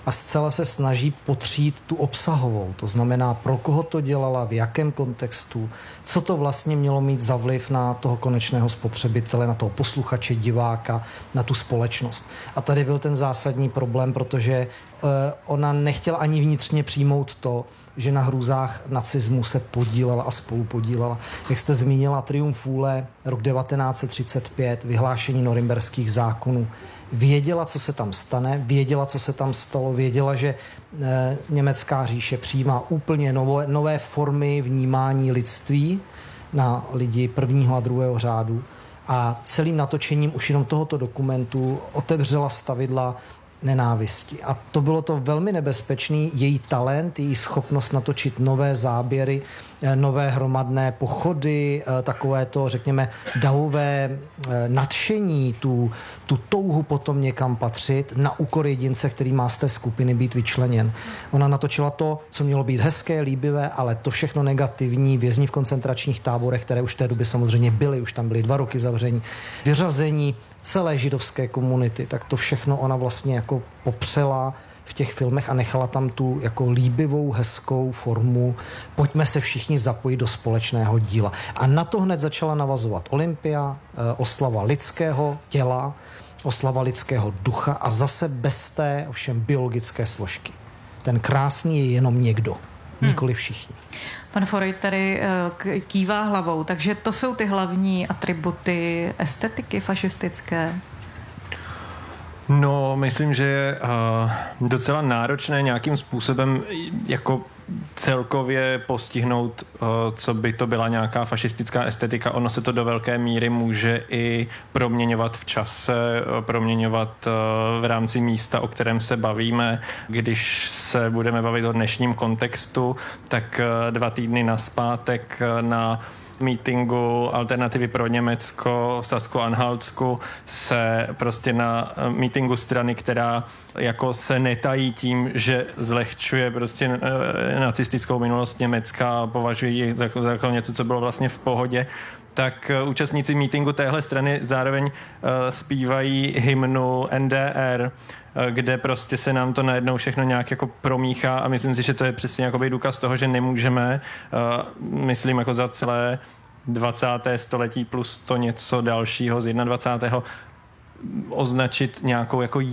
a zcela se snaží potřít tu obsahovou. To znamená, pro koho to dělala, v jakém kontextu, co to vlastně mělo mít za vliv na toho konečného spotřebitele, na toho posluchače, diváka, na tu společnost. A tady byl ten zásadní problém, protože uh, ona nechtěla ani vnitřně přijmout to, že na hrůzách nacismu se podílela a spolupodílela. Jak jste zmínila, Triumf vůle, rok devatenáct set třicet pět, vyhlášení norimberských zákonů. Věděla, co se tam stane, věděla, co se tam stalo, věděla, že e, německá říše přijímá úplně nové, nové formy vnímání lidství na lidi prvního a druhého řádu a celým natočením už jenom tohoto dokumentu otevřela stavidla nenávisti. A to bylo to velmi nebezpečný, její talent, její schopnost natočit nové záběry, nové hromadné pochody, takové to, řekněme, davové nadšení, tu, tu touhu potom někam patřit na úkor jedince, který má z té skupiny být vyčleněn. Ona natočila to, co mělo být hezké, líbivé, ale to všechno negativní, vězni v koncentračních táborech, které už v té době samozřejmě byly, už tam byly dva roky zavření, vyřazení celé židovské komunity, tak to všechno ona vlastně jako popřela v těch filmech a nechala tam tu jako líbivou, hezkou formu. Pojďme se všichni zapojit do společného díla. A na to hned začala navazovat Olympia, oslava lidského těla, oslava lidského ducha a zase bez té ovšem biologické složky. Ten krásný je jenom někdo, hmm. nikoli všichni. Pan Forejt tady kývá hlavou, takže to jsou ty hlavní atributy estetiky fašistické. No, myslím, že je uh, docela náročné nějakým způsobem jako celkově postihnout, uh, co by to byla nějaká fašistická estetika. Ono se to do velké míry může i proměňovat v čase, uh, proměňovat uh, v rámci místa, o kterém se bavíme. Když se budeme bavit o dnešním kontextu, tak uh, dva týdny nazpátek uh, na mítingu Alternativy pro Německo v Sasko-Anhaltsku se prostě na mítingu strany, která jako se netají tím, že zlehčuje prostě nacistickou minulost Německa, považují ji za, za jako něco, co bylo vlastně v pohodě, tak účastníci mítingu téhle strany zároveň uh, zpívají hymnu N D R, kde prostě se nám to najednou všechno nějak jako promíchá a myslím si, že to je přesně jakoby důkaz toho, že nemůžeme, uh, myslím jako za celé dvacáté století plus to něco dalšího z dvacátého prvního označit nějakou jako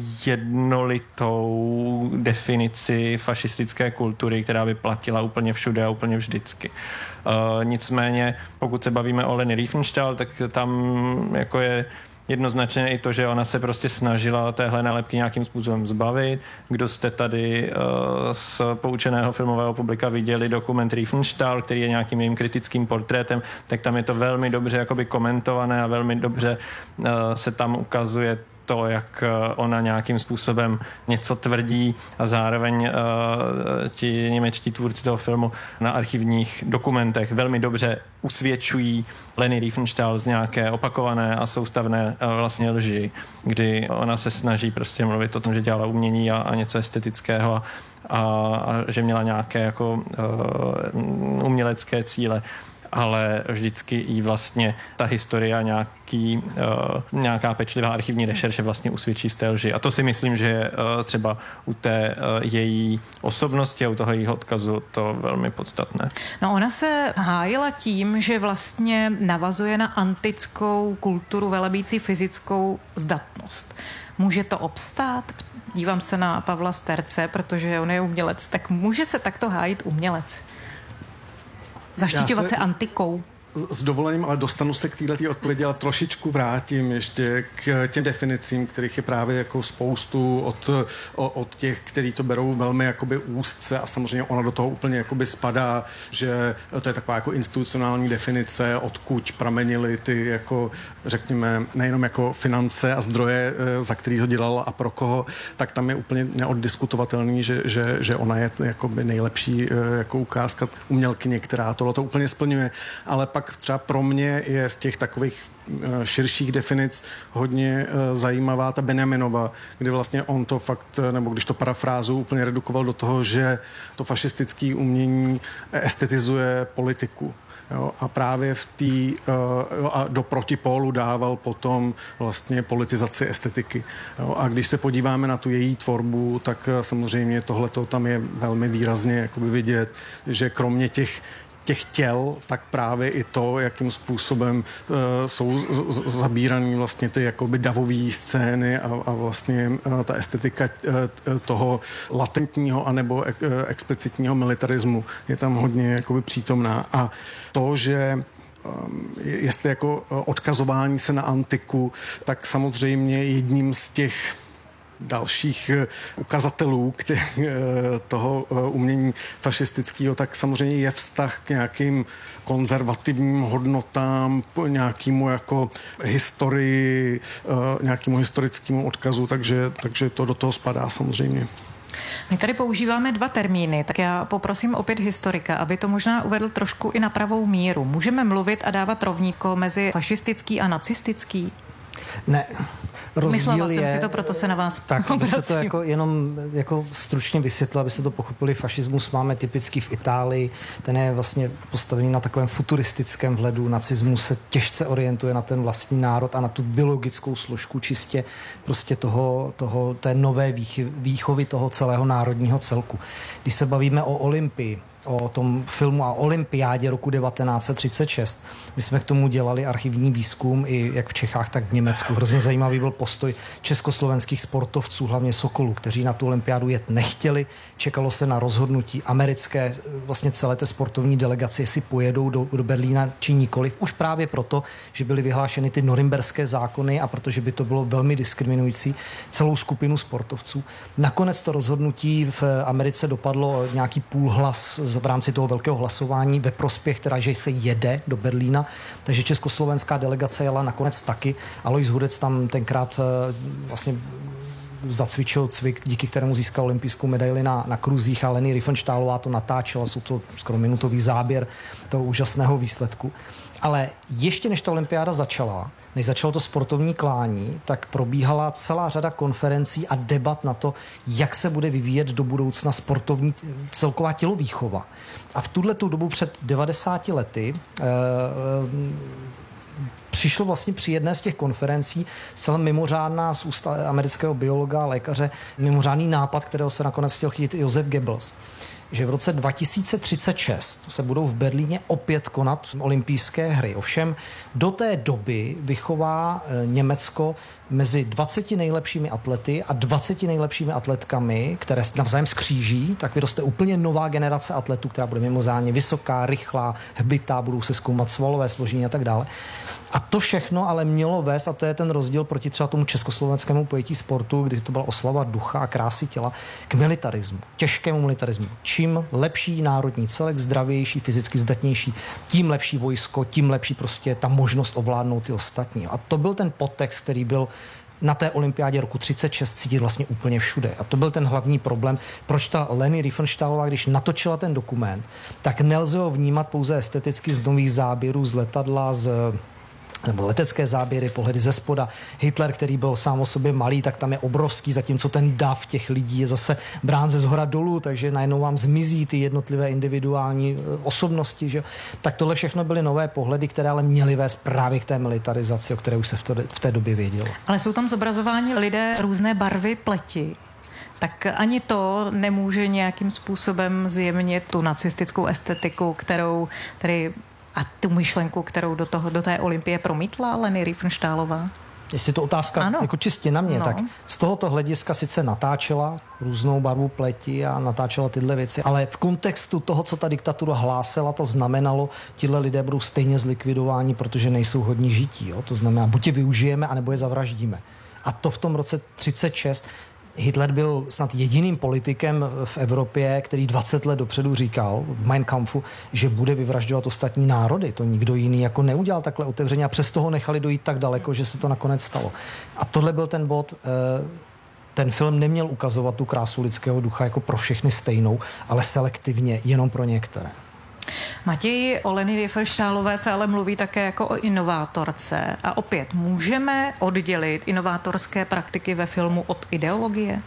jednolitou definici fašistické kultury, která by platila úplně všude a úplně vždycky. Uh, nicméně, pokud se bavíme o Leni Riefenstahl, tak tam jako je jednoznačně i to, že ona se prostě snažila téhle nálepky nějakým způsobem zbavit. Kdo jste tady uh, z poučeného filmového publika viděli dokument Riefenstahl, který je nějakým jejím kritickým portrétem, tak tam je to velmi dobře jakoby komentované a velmi dobře uh, se tam ukazuje to, jak ona nějakým způsobem něco tvrdí a zároveň uh, ti němečtí tvůrci toho filmu na archivních dokumentech velmi dobře usvědčují Leni Riefenstahl z nějaké opakované a soustavné uh, vlastně lži, kdy ona se snaží prostě mluvit o tom, že dělala umění a, a něco estetického a, a, a že měla nějaké jako uh, umělecké cíle, ale vždycky jí vlastně ta historie a nějaký, uh, nějaká pečlivá archivní rešerše vlastně usvědčí z té lži. A to si myslím, že je uh, třeba u té uh, její osobnosti a u toho jejího odkazu to velmi podstatné. No ona se hájila tím, že vlastně navazuje na antickou kulturu velebící fyzickou zdatnost. Může to obstát? Dívám se na Pavla Sterce, protože on je umělec. Tak může se takto hájit umělec? Zaštiťovat se antikou. S dovolením, ale dostanu se k této odpovědi, ale trošičku vrátím ještě k těm definicím, kterých je právě jako spoustu od, od těch, kteří to berou velmi jakoby úzce a samozřejmě ona do toho úplně jakoby spadá, že to je taková jako institucionální definice, odkud pramenily ty jako, řekněme, nejenom jako finance a zdroje, za který ho dělal a pro koho, tak tam je úplně neoddiskutovatelný, že, že, že ona je jakoby nejlepší jako ukázka umělkyně, která tohle to úplně splňuje, ale pak pak třeba pro mě je z těch takových širších definic hodně zajímavá ta Benjaminova, kdy vlastně on to fakt, nebo když to parafrázu úplně redukoval do toho, že to fašistické umění estetizuje politiku. Jo, a právě v té uh, a do protipólu dával potom vlastně politizaci estetiky. Jo, a když se podíváme na tu její tvorbu, tak uh, samozřejmě tohleto tam je velmi výrazně jakoby vidět, že kromě těch těch těl, tak právě i to, jakým způsobem uh, jsou z- z- zabíraný vlastně ty jakoby davové scény a, a vlastně uh, ta estetika uh, toho latentního anebo ek- uh, explicitního militarismu je tam hodně jakoby přítomná. A to, že um, jestli jako odkazování se na antiku, tak samozřejmě jedním z těch dalších ukazatelů k toho umění fašistického, tak samozřejmě je vztah k nějakým konzervativním hodnotám, nějakému jako historii, nějakému historickému odkazu, takže, takže to do toho spadá samozřejmě. My tady používáme dva termíny, tak já poprosím opět historika, aby to možná uvedl trošku i na pravou míru. Můžeme mluvit a dávat rovnítko mezi fašistický a nacistický? Ne, rozdíl Myslela je... jsem si to, proto se na vás Tak, aby se to jako jenom jako stručně vysvětlilo, aby se to pochopili. Fašismus máme typicky v Itálii, ten je vlastně postavený na takovém futuristickém vhledu. Nacismus se těžce orientuje na ten vlastní národ a na tu biologickou složku čistě prostě toho, toho té nové výchovy toho celého národního celku. Když se bavíme o Olympii, o tom filmu a olympiádě roku devatenáct set třicet šest. My jsme k tomu dělali archivní výzkum i jak v Čechách, tak v Německu. Hrozně zajímavý byl postoj československých sportovců, hlavně Sokolů, kteří na tu olympiádu jet nechtěli. Čekalo se na rozhodnutí americké, vlastně celé té sportovní delegace, jestli pojedou do, do Berlína či nikoliv. Už právě proto, že byly vyhlášeny ty norimberské zákony a protože by to bylo velmi diskriminující celou skupinu sportovců. Nakonec to rozhodnutí v Americe dopadlo nějaký půlhlas v rámci toho velkého hlasování ve prospěch, teda, že se jede do Berlína, takže československá delegace jela nakonec taky. Alois Hudec tam tenkrát vlastně zacvičil cvik, díky kterému získal olympijskou medaili na, na kruzích a Leni Riefenstahlová to natáčela, jsou to skoro minutový záběr toho úžasného výsledku. Ale ještě než ta olympiáda začala, než začalo to sportovní klání, tak probíhala celá řada konferencí a debat na to, jak se bude vyvíjet do budoucna sportovní celková tělovýchova. A v tuhletu dobu před devadesáti lety e, e, přišlo vlastně při jedné z těch konferencí celá mimořádná z úst amerického biologa a lékaře, mimořádný nápad, kterého se nakonec chtěl chytit Josef Goebbels, že v roce dva tisíce třicet šest se budou v Berlíně opět konat olympijské hry. Ovšem do té doby vychová Německo mezi dvaceti nejlepšími atlety a dvaceti nejlepšími atletkami, které navzájem skříží, tak vyroste úplně nová generace atletů, která bude mimořádně vysoká, rychlá, hbitá, budou se zkoumat svalové složení a tak dále. A to všechno ale mělo vést, a to je ten rozdíl proti třeba tomu československému pojetí sportu, kdy to byla oslava ducha a krásy těla, k militarismu, těžkému militarismu. Čím lepší národní celek, zdravější, fyzicky zdatnější, tím lepší vojsko, tím lepší prostě ta možnost ovládnout ty ostatní. A to byl ten podtext, který byl na té olympiádě roku třicet šest cítit vlastně úplně všude. A to byl ten hlavní problém, proč ta Leni Riefenstahlová, když natočila ten dokument, tak nelze ho vnímat pouze esteticky z nových záběrů, z letadla, z nebo letecké záběry, pohledy ze spoda. Hitler, který byl sám o sobě malý, tak tam je obrovský, zatímco ten dav těch lidí je zase brán ze zhora dolů, takže najednou vám zmizí ty jednotlivé individuální osobnosti. Že? Tak tohle všechno byly nové pohledy, které ale měly vést právě k té militarizaci, o které už se v, to, v té době vědělo. Ale jsou tam zobrazováni lidé různé barvy pleti. Tak ani to nemůže nějakým způsobem zjemnit tu nacistickou estetiku, kterou tedy a tu myšlenku, kterou do, toho, do té olympie promítla Leni Riefenstahlová? Jestli to otázka ano. jako čistě na mě, no. tak z tohoto hlediska sice natáčela různou barvu pleti a natáčela tyhle věci, ale v kontextu toho, co ta diktatura hlásila, to znamenalo, tihle lidé budou stejně zlikvidováni, protože nejsou hodní žití. Jo? To znamená, buď je využijeme, anebo je zavraždíme. A to v tom roce třicet šest Hitler byl snad jediným politikem v Evropě, který dvacet let dopředu říkal v Mein Kampfu, že bude vyvražďovat ostatní národy. To nikdo jiný jako neudělal takhle otevřeně a přesto ho nechali dojít tak daleko, že se to nakonec stalo. A tohle byl ten bod. Ten film neměl ukazovat tu krásu lidského ducha jako pro všechny stejnou, ale selektivně jenom pro některé. Matěj, o Leni Riefenstahlové se ale mluví také jako o inovátorce. A opět, můžeme oddělit inovátorské praktiky ve filmu od ideologie?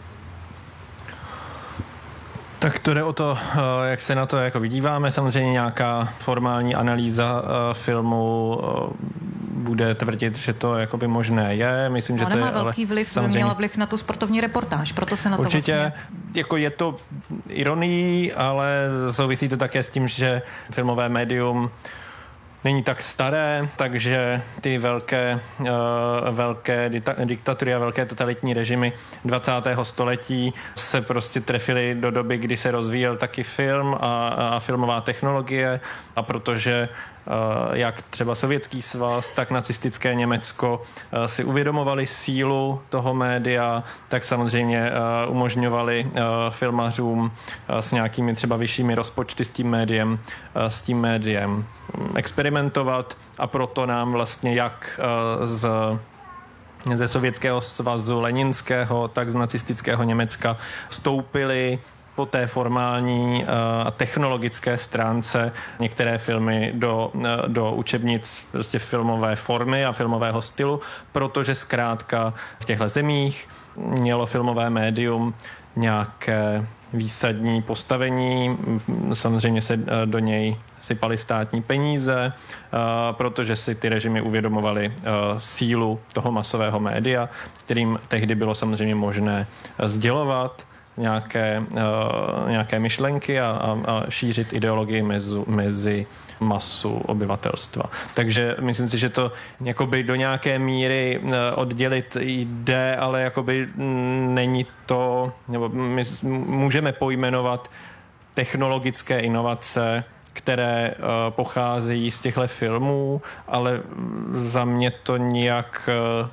Tak to jde o to, jak se na to jako vydíváme. Samozřejmě nějaká formální analýza filmu bude tvrdit, že to jakoby možné je. Myslím, že Ona to je má velký vliv, samozřejmě měla vliv na tu sportovní reportáž, proto se na to určitě, vlastně... jako je to ironií, ale souvisí to také s tím, že filmové médium není tak staré, takže ty velké, uh, velké diktatury a velké totalitní režimy dvacátého století se prostě trefily do doby, kdy se rozvíjel taky film a, a filmová technologie, a protože Uh, jak třeba Sovětský svaz, tak nacistické Německo uh, si uvědomovali sílu toho média, tak samozřejmě uh, umožňovali uh, filmařům uh, s nějakými třeba vyššími rozpočty s tím médiem, uh, s tím médiem experimentovat, a proto nám vlastně jak uh, z ze Sovětského svazu leninského, tak z nacistického Německa vstoupili po té formální a technologické stránce některé filmy do, do učebnic prostě filmové formy a filmového stylu, protože zkrátka v těchto zemích mělo filmové médium nějaké výsadní postavení, samozřejmě se do něj sypaly státní peníze, protože si ty režimy uvědomovaly sílu toho masového média, kterým tehdy bylo samozřejmě možné sdělovat nějaké, uh, nějaké myšlenky a, a, a šířit ideologii mezi, mezi masu obyvatelstva. Takže myslím si, že to jakoby do nějaké míry uh, oddělit jde, ale jakoby není to, nebo my můžeme pojmenovat technologické inovace, které uh, pocházejí z těchto filmů, ale za mě to nijak uh,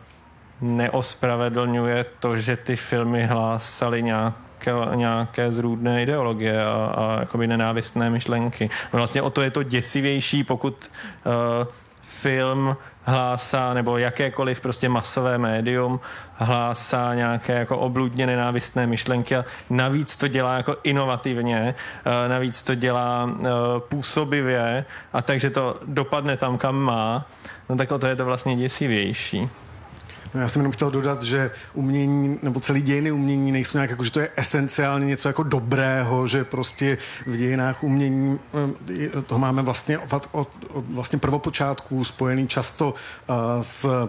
neospravedlňuje to, že ty filmy hlásaly nějak nějaké zrůdné ideologie a, a jakoby nenávistné myšlenky. Vlastně o to je to děsivější, pokud uh, film hlásá, nebo jakékoliv prostě masové médium hlásá nějaké jako obludně nenávistné myšlenky, a navíc to dělá jako inovativně, uh, navíc to dělá uh, působivě, a takže to dopadne tam, kam má, no tak o to je to vlastně děsivější. No já jsem jenom chtěl dodat, že umění, nebo celý dějiny umění nejsou nějak jako, že to je esenciálně něco jako dobrého, že prostě v dějinách umění to máme vlastně od, od, od vlastně prvopočátku spojený často uh, s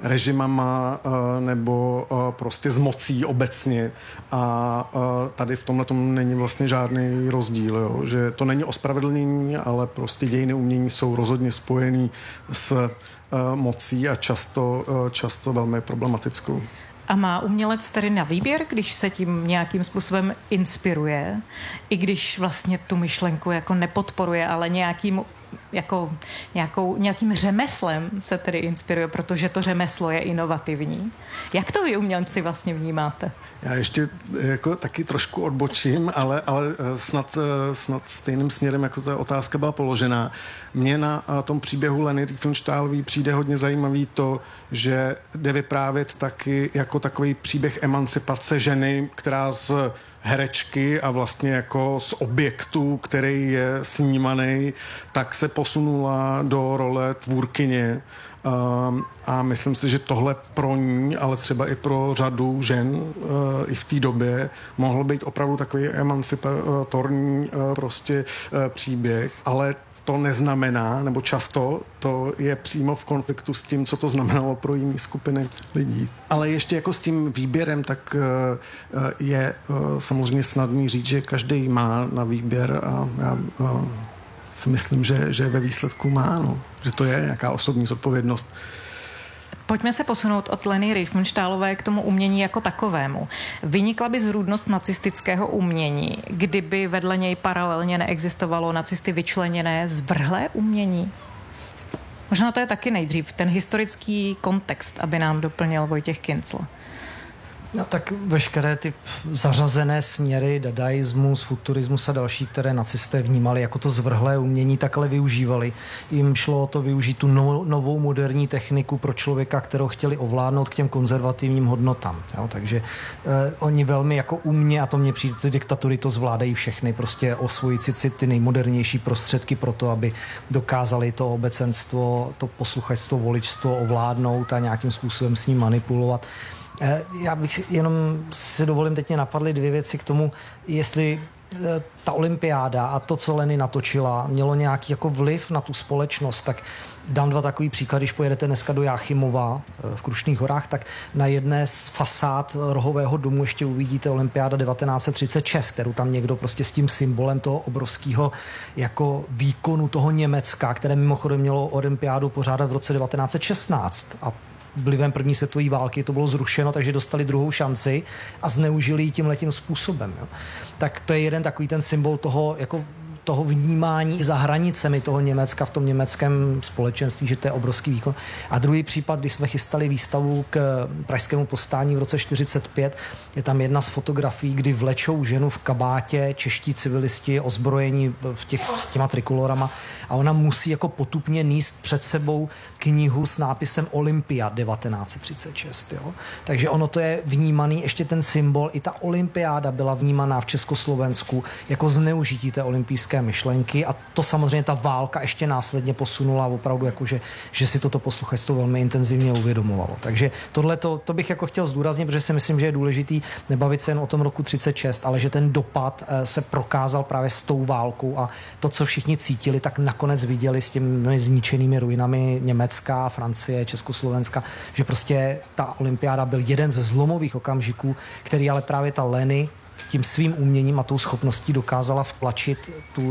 režimama uh, nebo uh, prostě s mocí obecně, a uh, tady v tomhle tomu není vlastně žádný rozdíl, jo? Že to není ospravedlnění, ale prostě dějiny umění jsou rozhodně spojený s mocí a často, často velmi problematickou. A má umělec tedy na výběr, když se tím nějakým způsobem inspiruje, i když vlastně tu myšlenku jako nepodporuje, ale nějakým jako nějakou, nějakým řemeslem se tedy inspiruje, protože to řemeslo je inovativní. Jak to vy umělci vlastně vnímáte? Já ještě jako taky trošku odbočím, ale, ale snad, snad stejným směrem, jako ta otázka byla položená. Mně na tom příběhu Leny Riefenstahlové přijde hodně zajímavý to, že jde vyprávět taky jako takový příběh emancipace ženy, která z herečky a vlastně jako z objektu, který je snímaný, tak se posunula do role tvůrkyně. Um, a myslím si, že tohle pro ní, ale třeba i pro řadu žen uh, i v té době mohlo být opravdu takový emancipatorní uh, prostě uh, příběh, ale to neznamená, nebo často to je přímo v konfliktu s tím, co to znamenalo pro jiné skupiny lidí. Ale ještě jako s tím výběrem, tak uh, je uh, samozřejmě snadný říct, že každý má na výběr, a já uh, si myslím, že, že ve výsledku má, no. Že to je nějaká osobní zodpovědnost. Pojďme se posunout od Leny Riefenstahlové k tomu umění jako takovému. Vynikla by zrůdnost nacistického umění, kdyby vedle něj paralelně neexistovalo nacisty vyčleněné zvrhlé umění? Možná to je taky nejdřív ten historický kontext, aby nám doplnil Vojtěch Kincl. No tak veškeré ty zařazené směry, dadaismus, futurismus a další, které nacisté vnímali jako to zvrhlé umění, takhle využívali. Jim šlo o to využít tu no, novou moderní techniku pro člověka, kterou chtěli ovládnout k těm konzervativním hodnotám. Jo? Takže eh, oni velmi jako umně, a to mně přijde, ty diktatury to zvládají všechny, prostě osvojit si ty nejmodernější prostředky pro to, aby dokázali to obecenstvo, to posluchačstvo, voličstvo ovládnout a nějakým způsobem s ním manipulovat. Já bych jenom si dovolím, teď mě napadly dvě věci k tomu, jestli ta olympiáda a to, co Lenin natočila, mělo nějaký jako vliv na tu společnost, tak dám dva takový příklady, když pojedete dneska do Jáchymova v Krušných horách, tak na jedné z fasád rohového domu ještě uvidíte olympiáda devatenáct set třicet šest, kterou tam někdo prostě s tím symbolem toho obrovského jako výkonu toho Německa, které mimochodem mělo olympiádu pořádat v roce devatenáct set šestnáct a vlivem první světové války to bylo zrušeno, takže dostali druhou šanci a zneužili ji tímhletím způsobem. Jo. Tak to je jeden takový ten symbol toho, jako toho vnímání za hranicemi toho Německa v tom německém společenství, že to je obrovský výkon. A druhý případ, když jsme chystali výstavu k pražskému povstání v roce čtyřicet pět, je tam jedna z fotografií, kdy vlečou ženu v kabátě, čeští civilisti ozbrojení v těch, s těma trikolorama a ona musí jako potupně níst před sebou knihu s nápisem Olympia devatenáct set třicet šest. Jo? Takže ono to je vnímaný, ještě ten symbol, i ta olympiáda byla vnímaná v Československu jako zneužití té olympijské myšlenky a to samozřejmě ta válka ještě následně posunula opravdu jako, že, že si toto posluchačstvo velmi intenzivně uvědomovalo. Takže tohle to, to bych jako chtěl zdůraznit, protože si myslím, že je důležitý nebavit se jen o tom roku třicet šest, ale že ten dopad se prokázal právě s tou válkou a to, co všichni cítili, tak nakonec viděli s těmi zničenými ruinami Německa, Francie, Československa, že prostě ta olympiáda byl jeden ze zlomových okamžiků, který ale právě ta Leny tím svým uměním a tou schopností dokázala vtlačit tu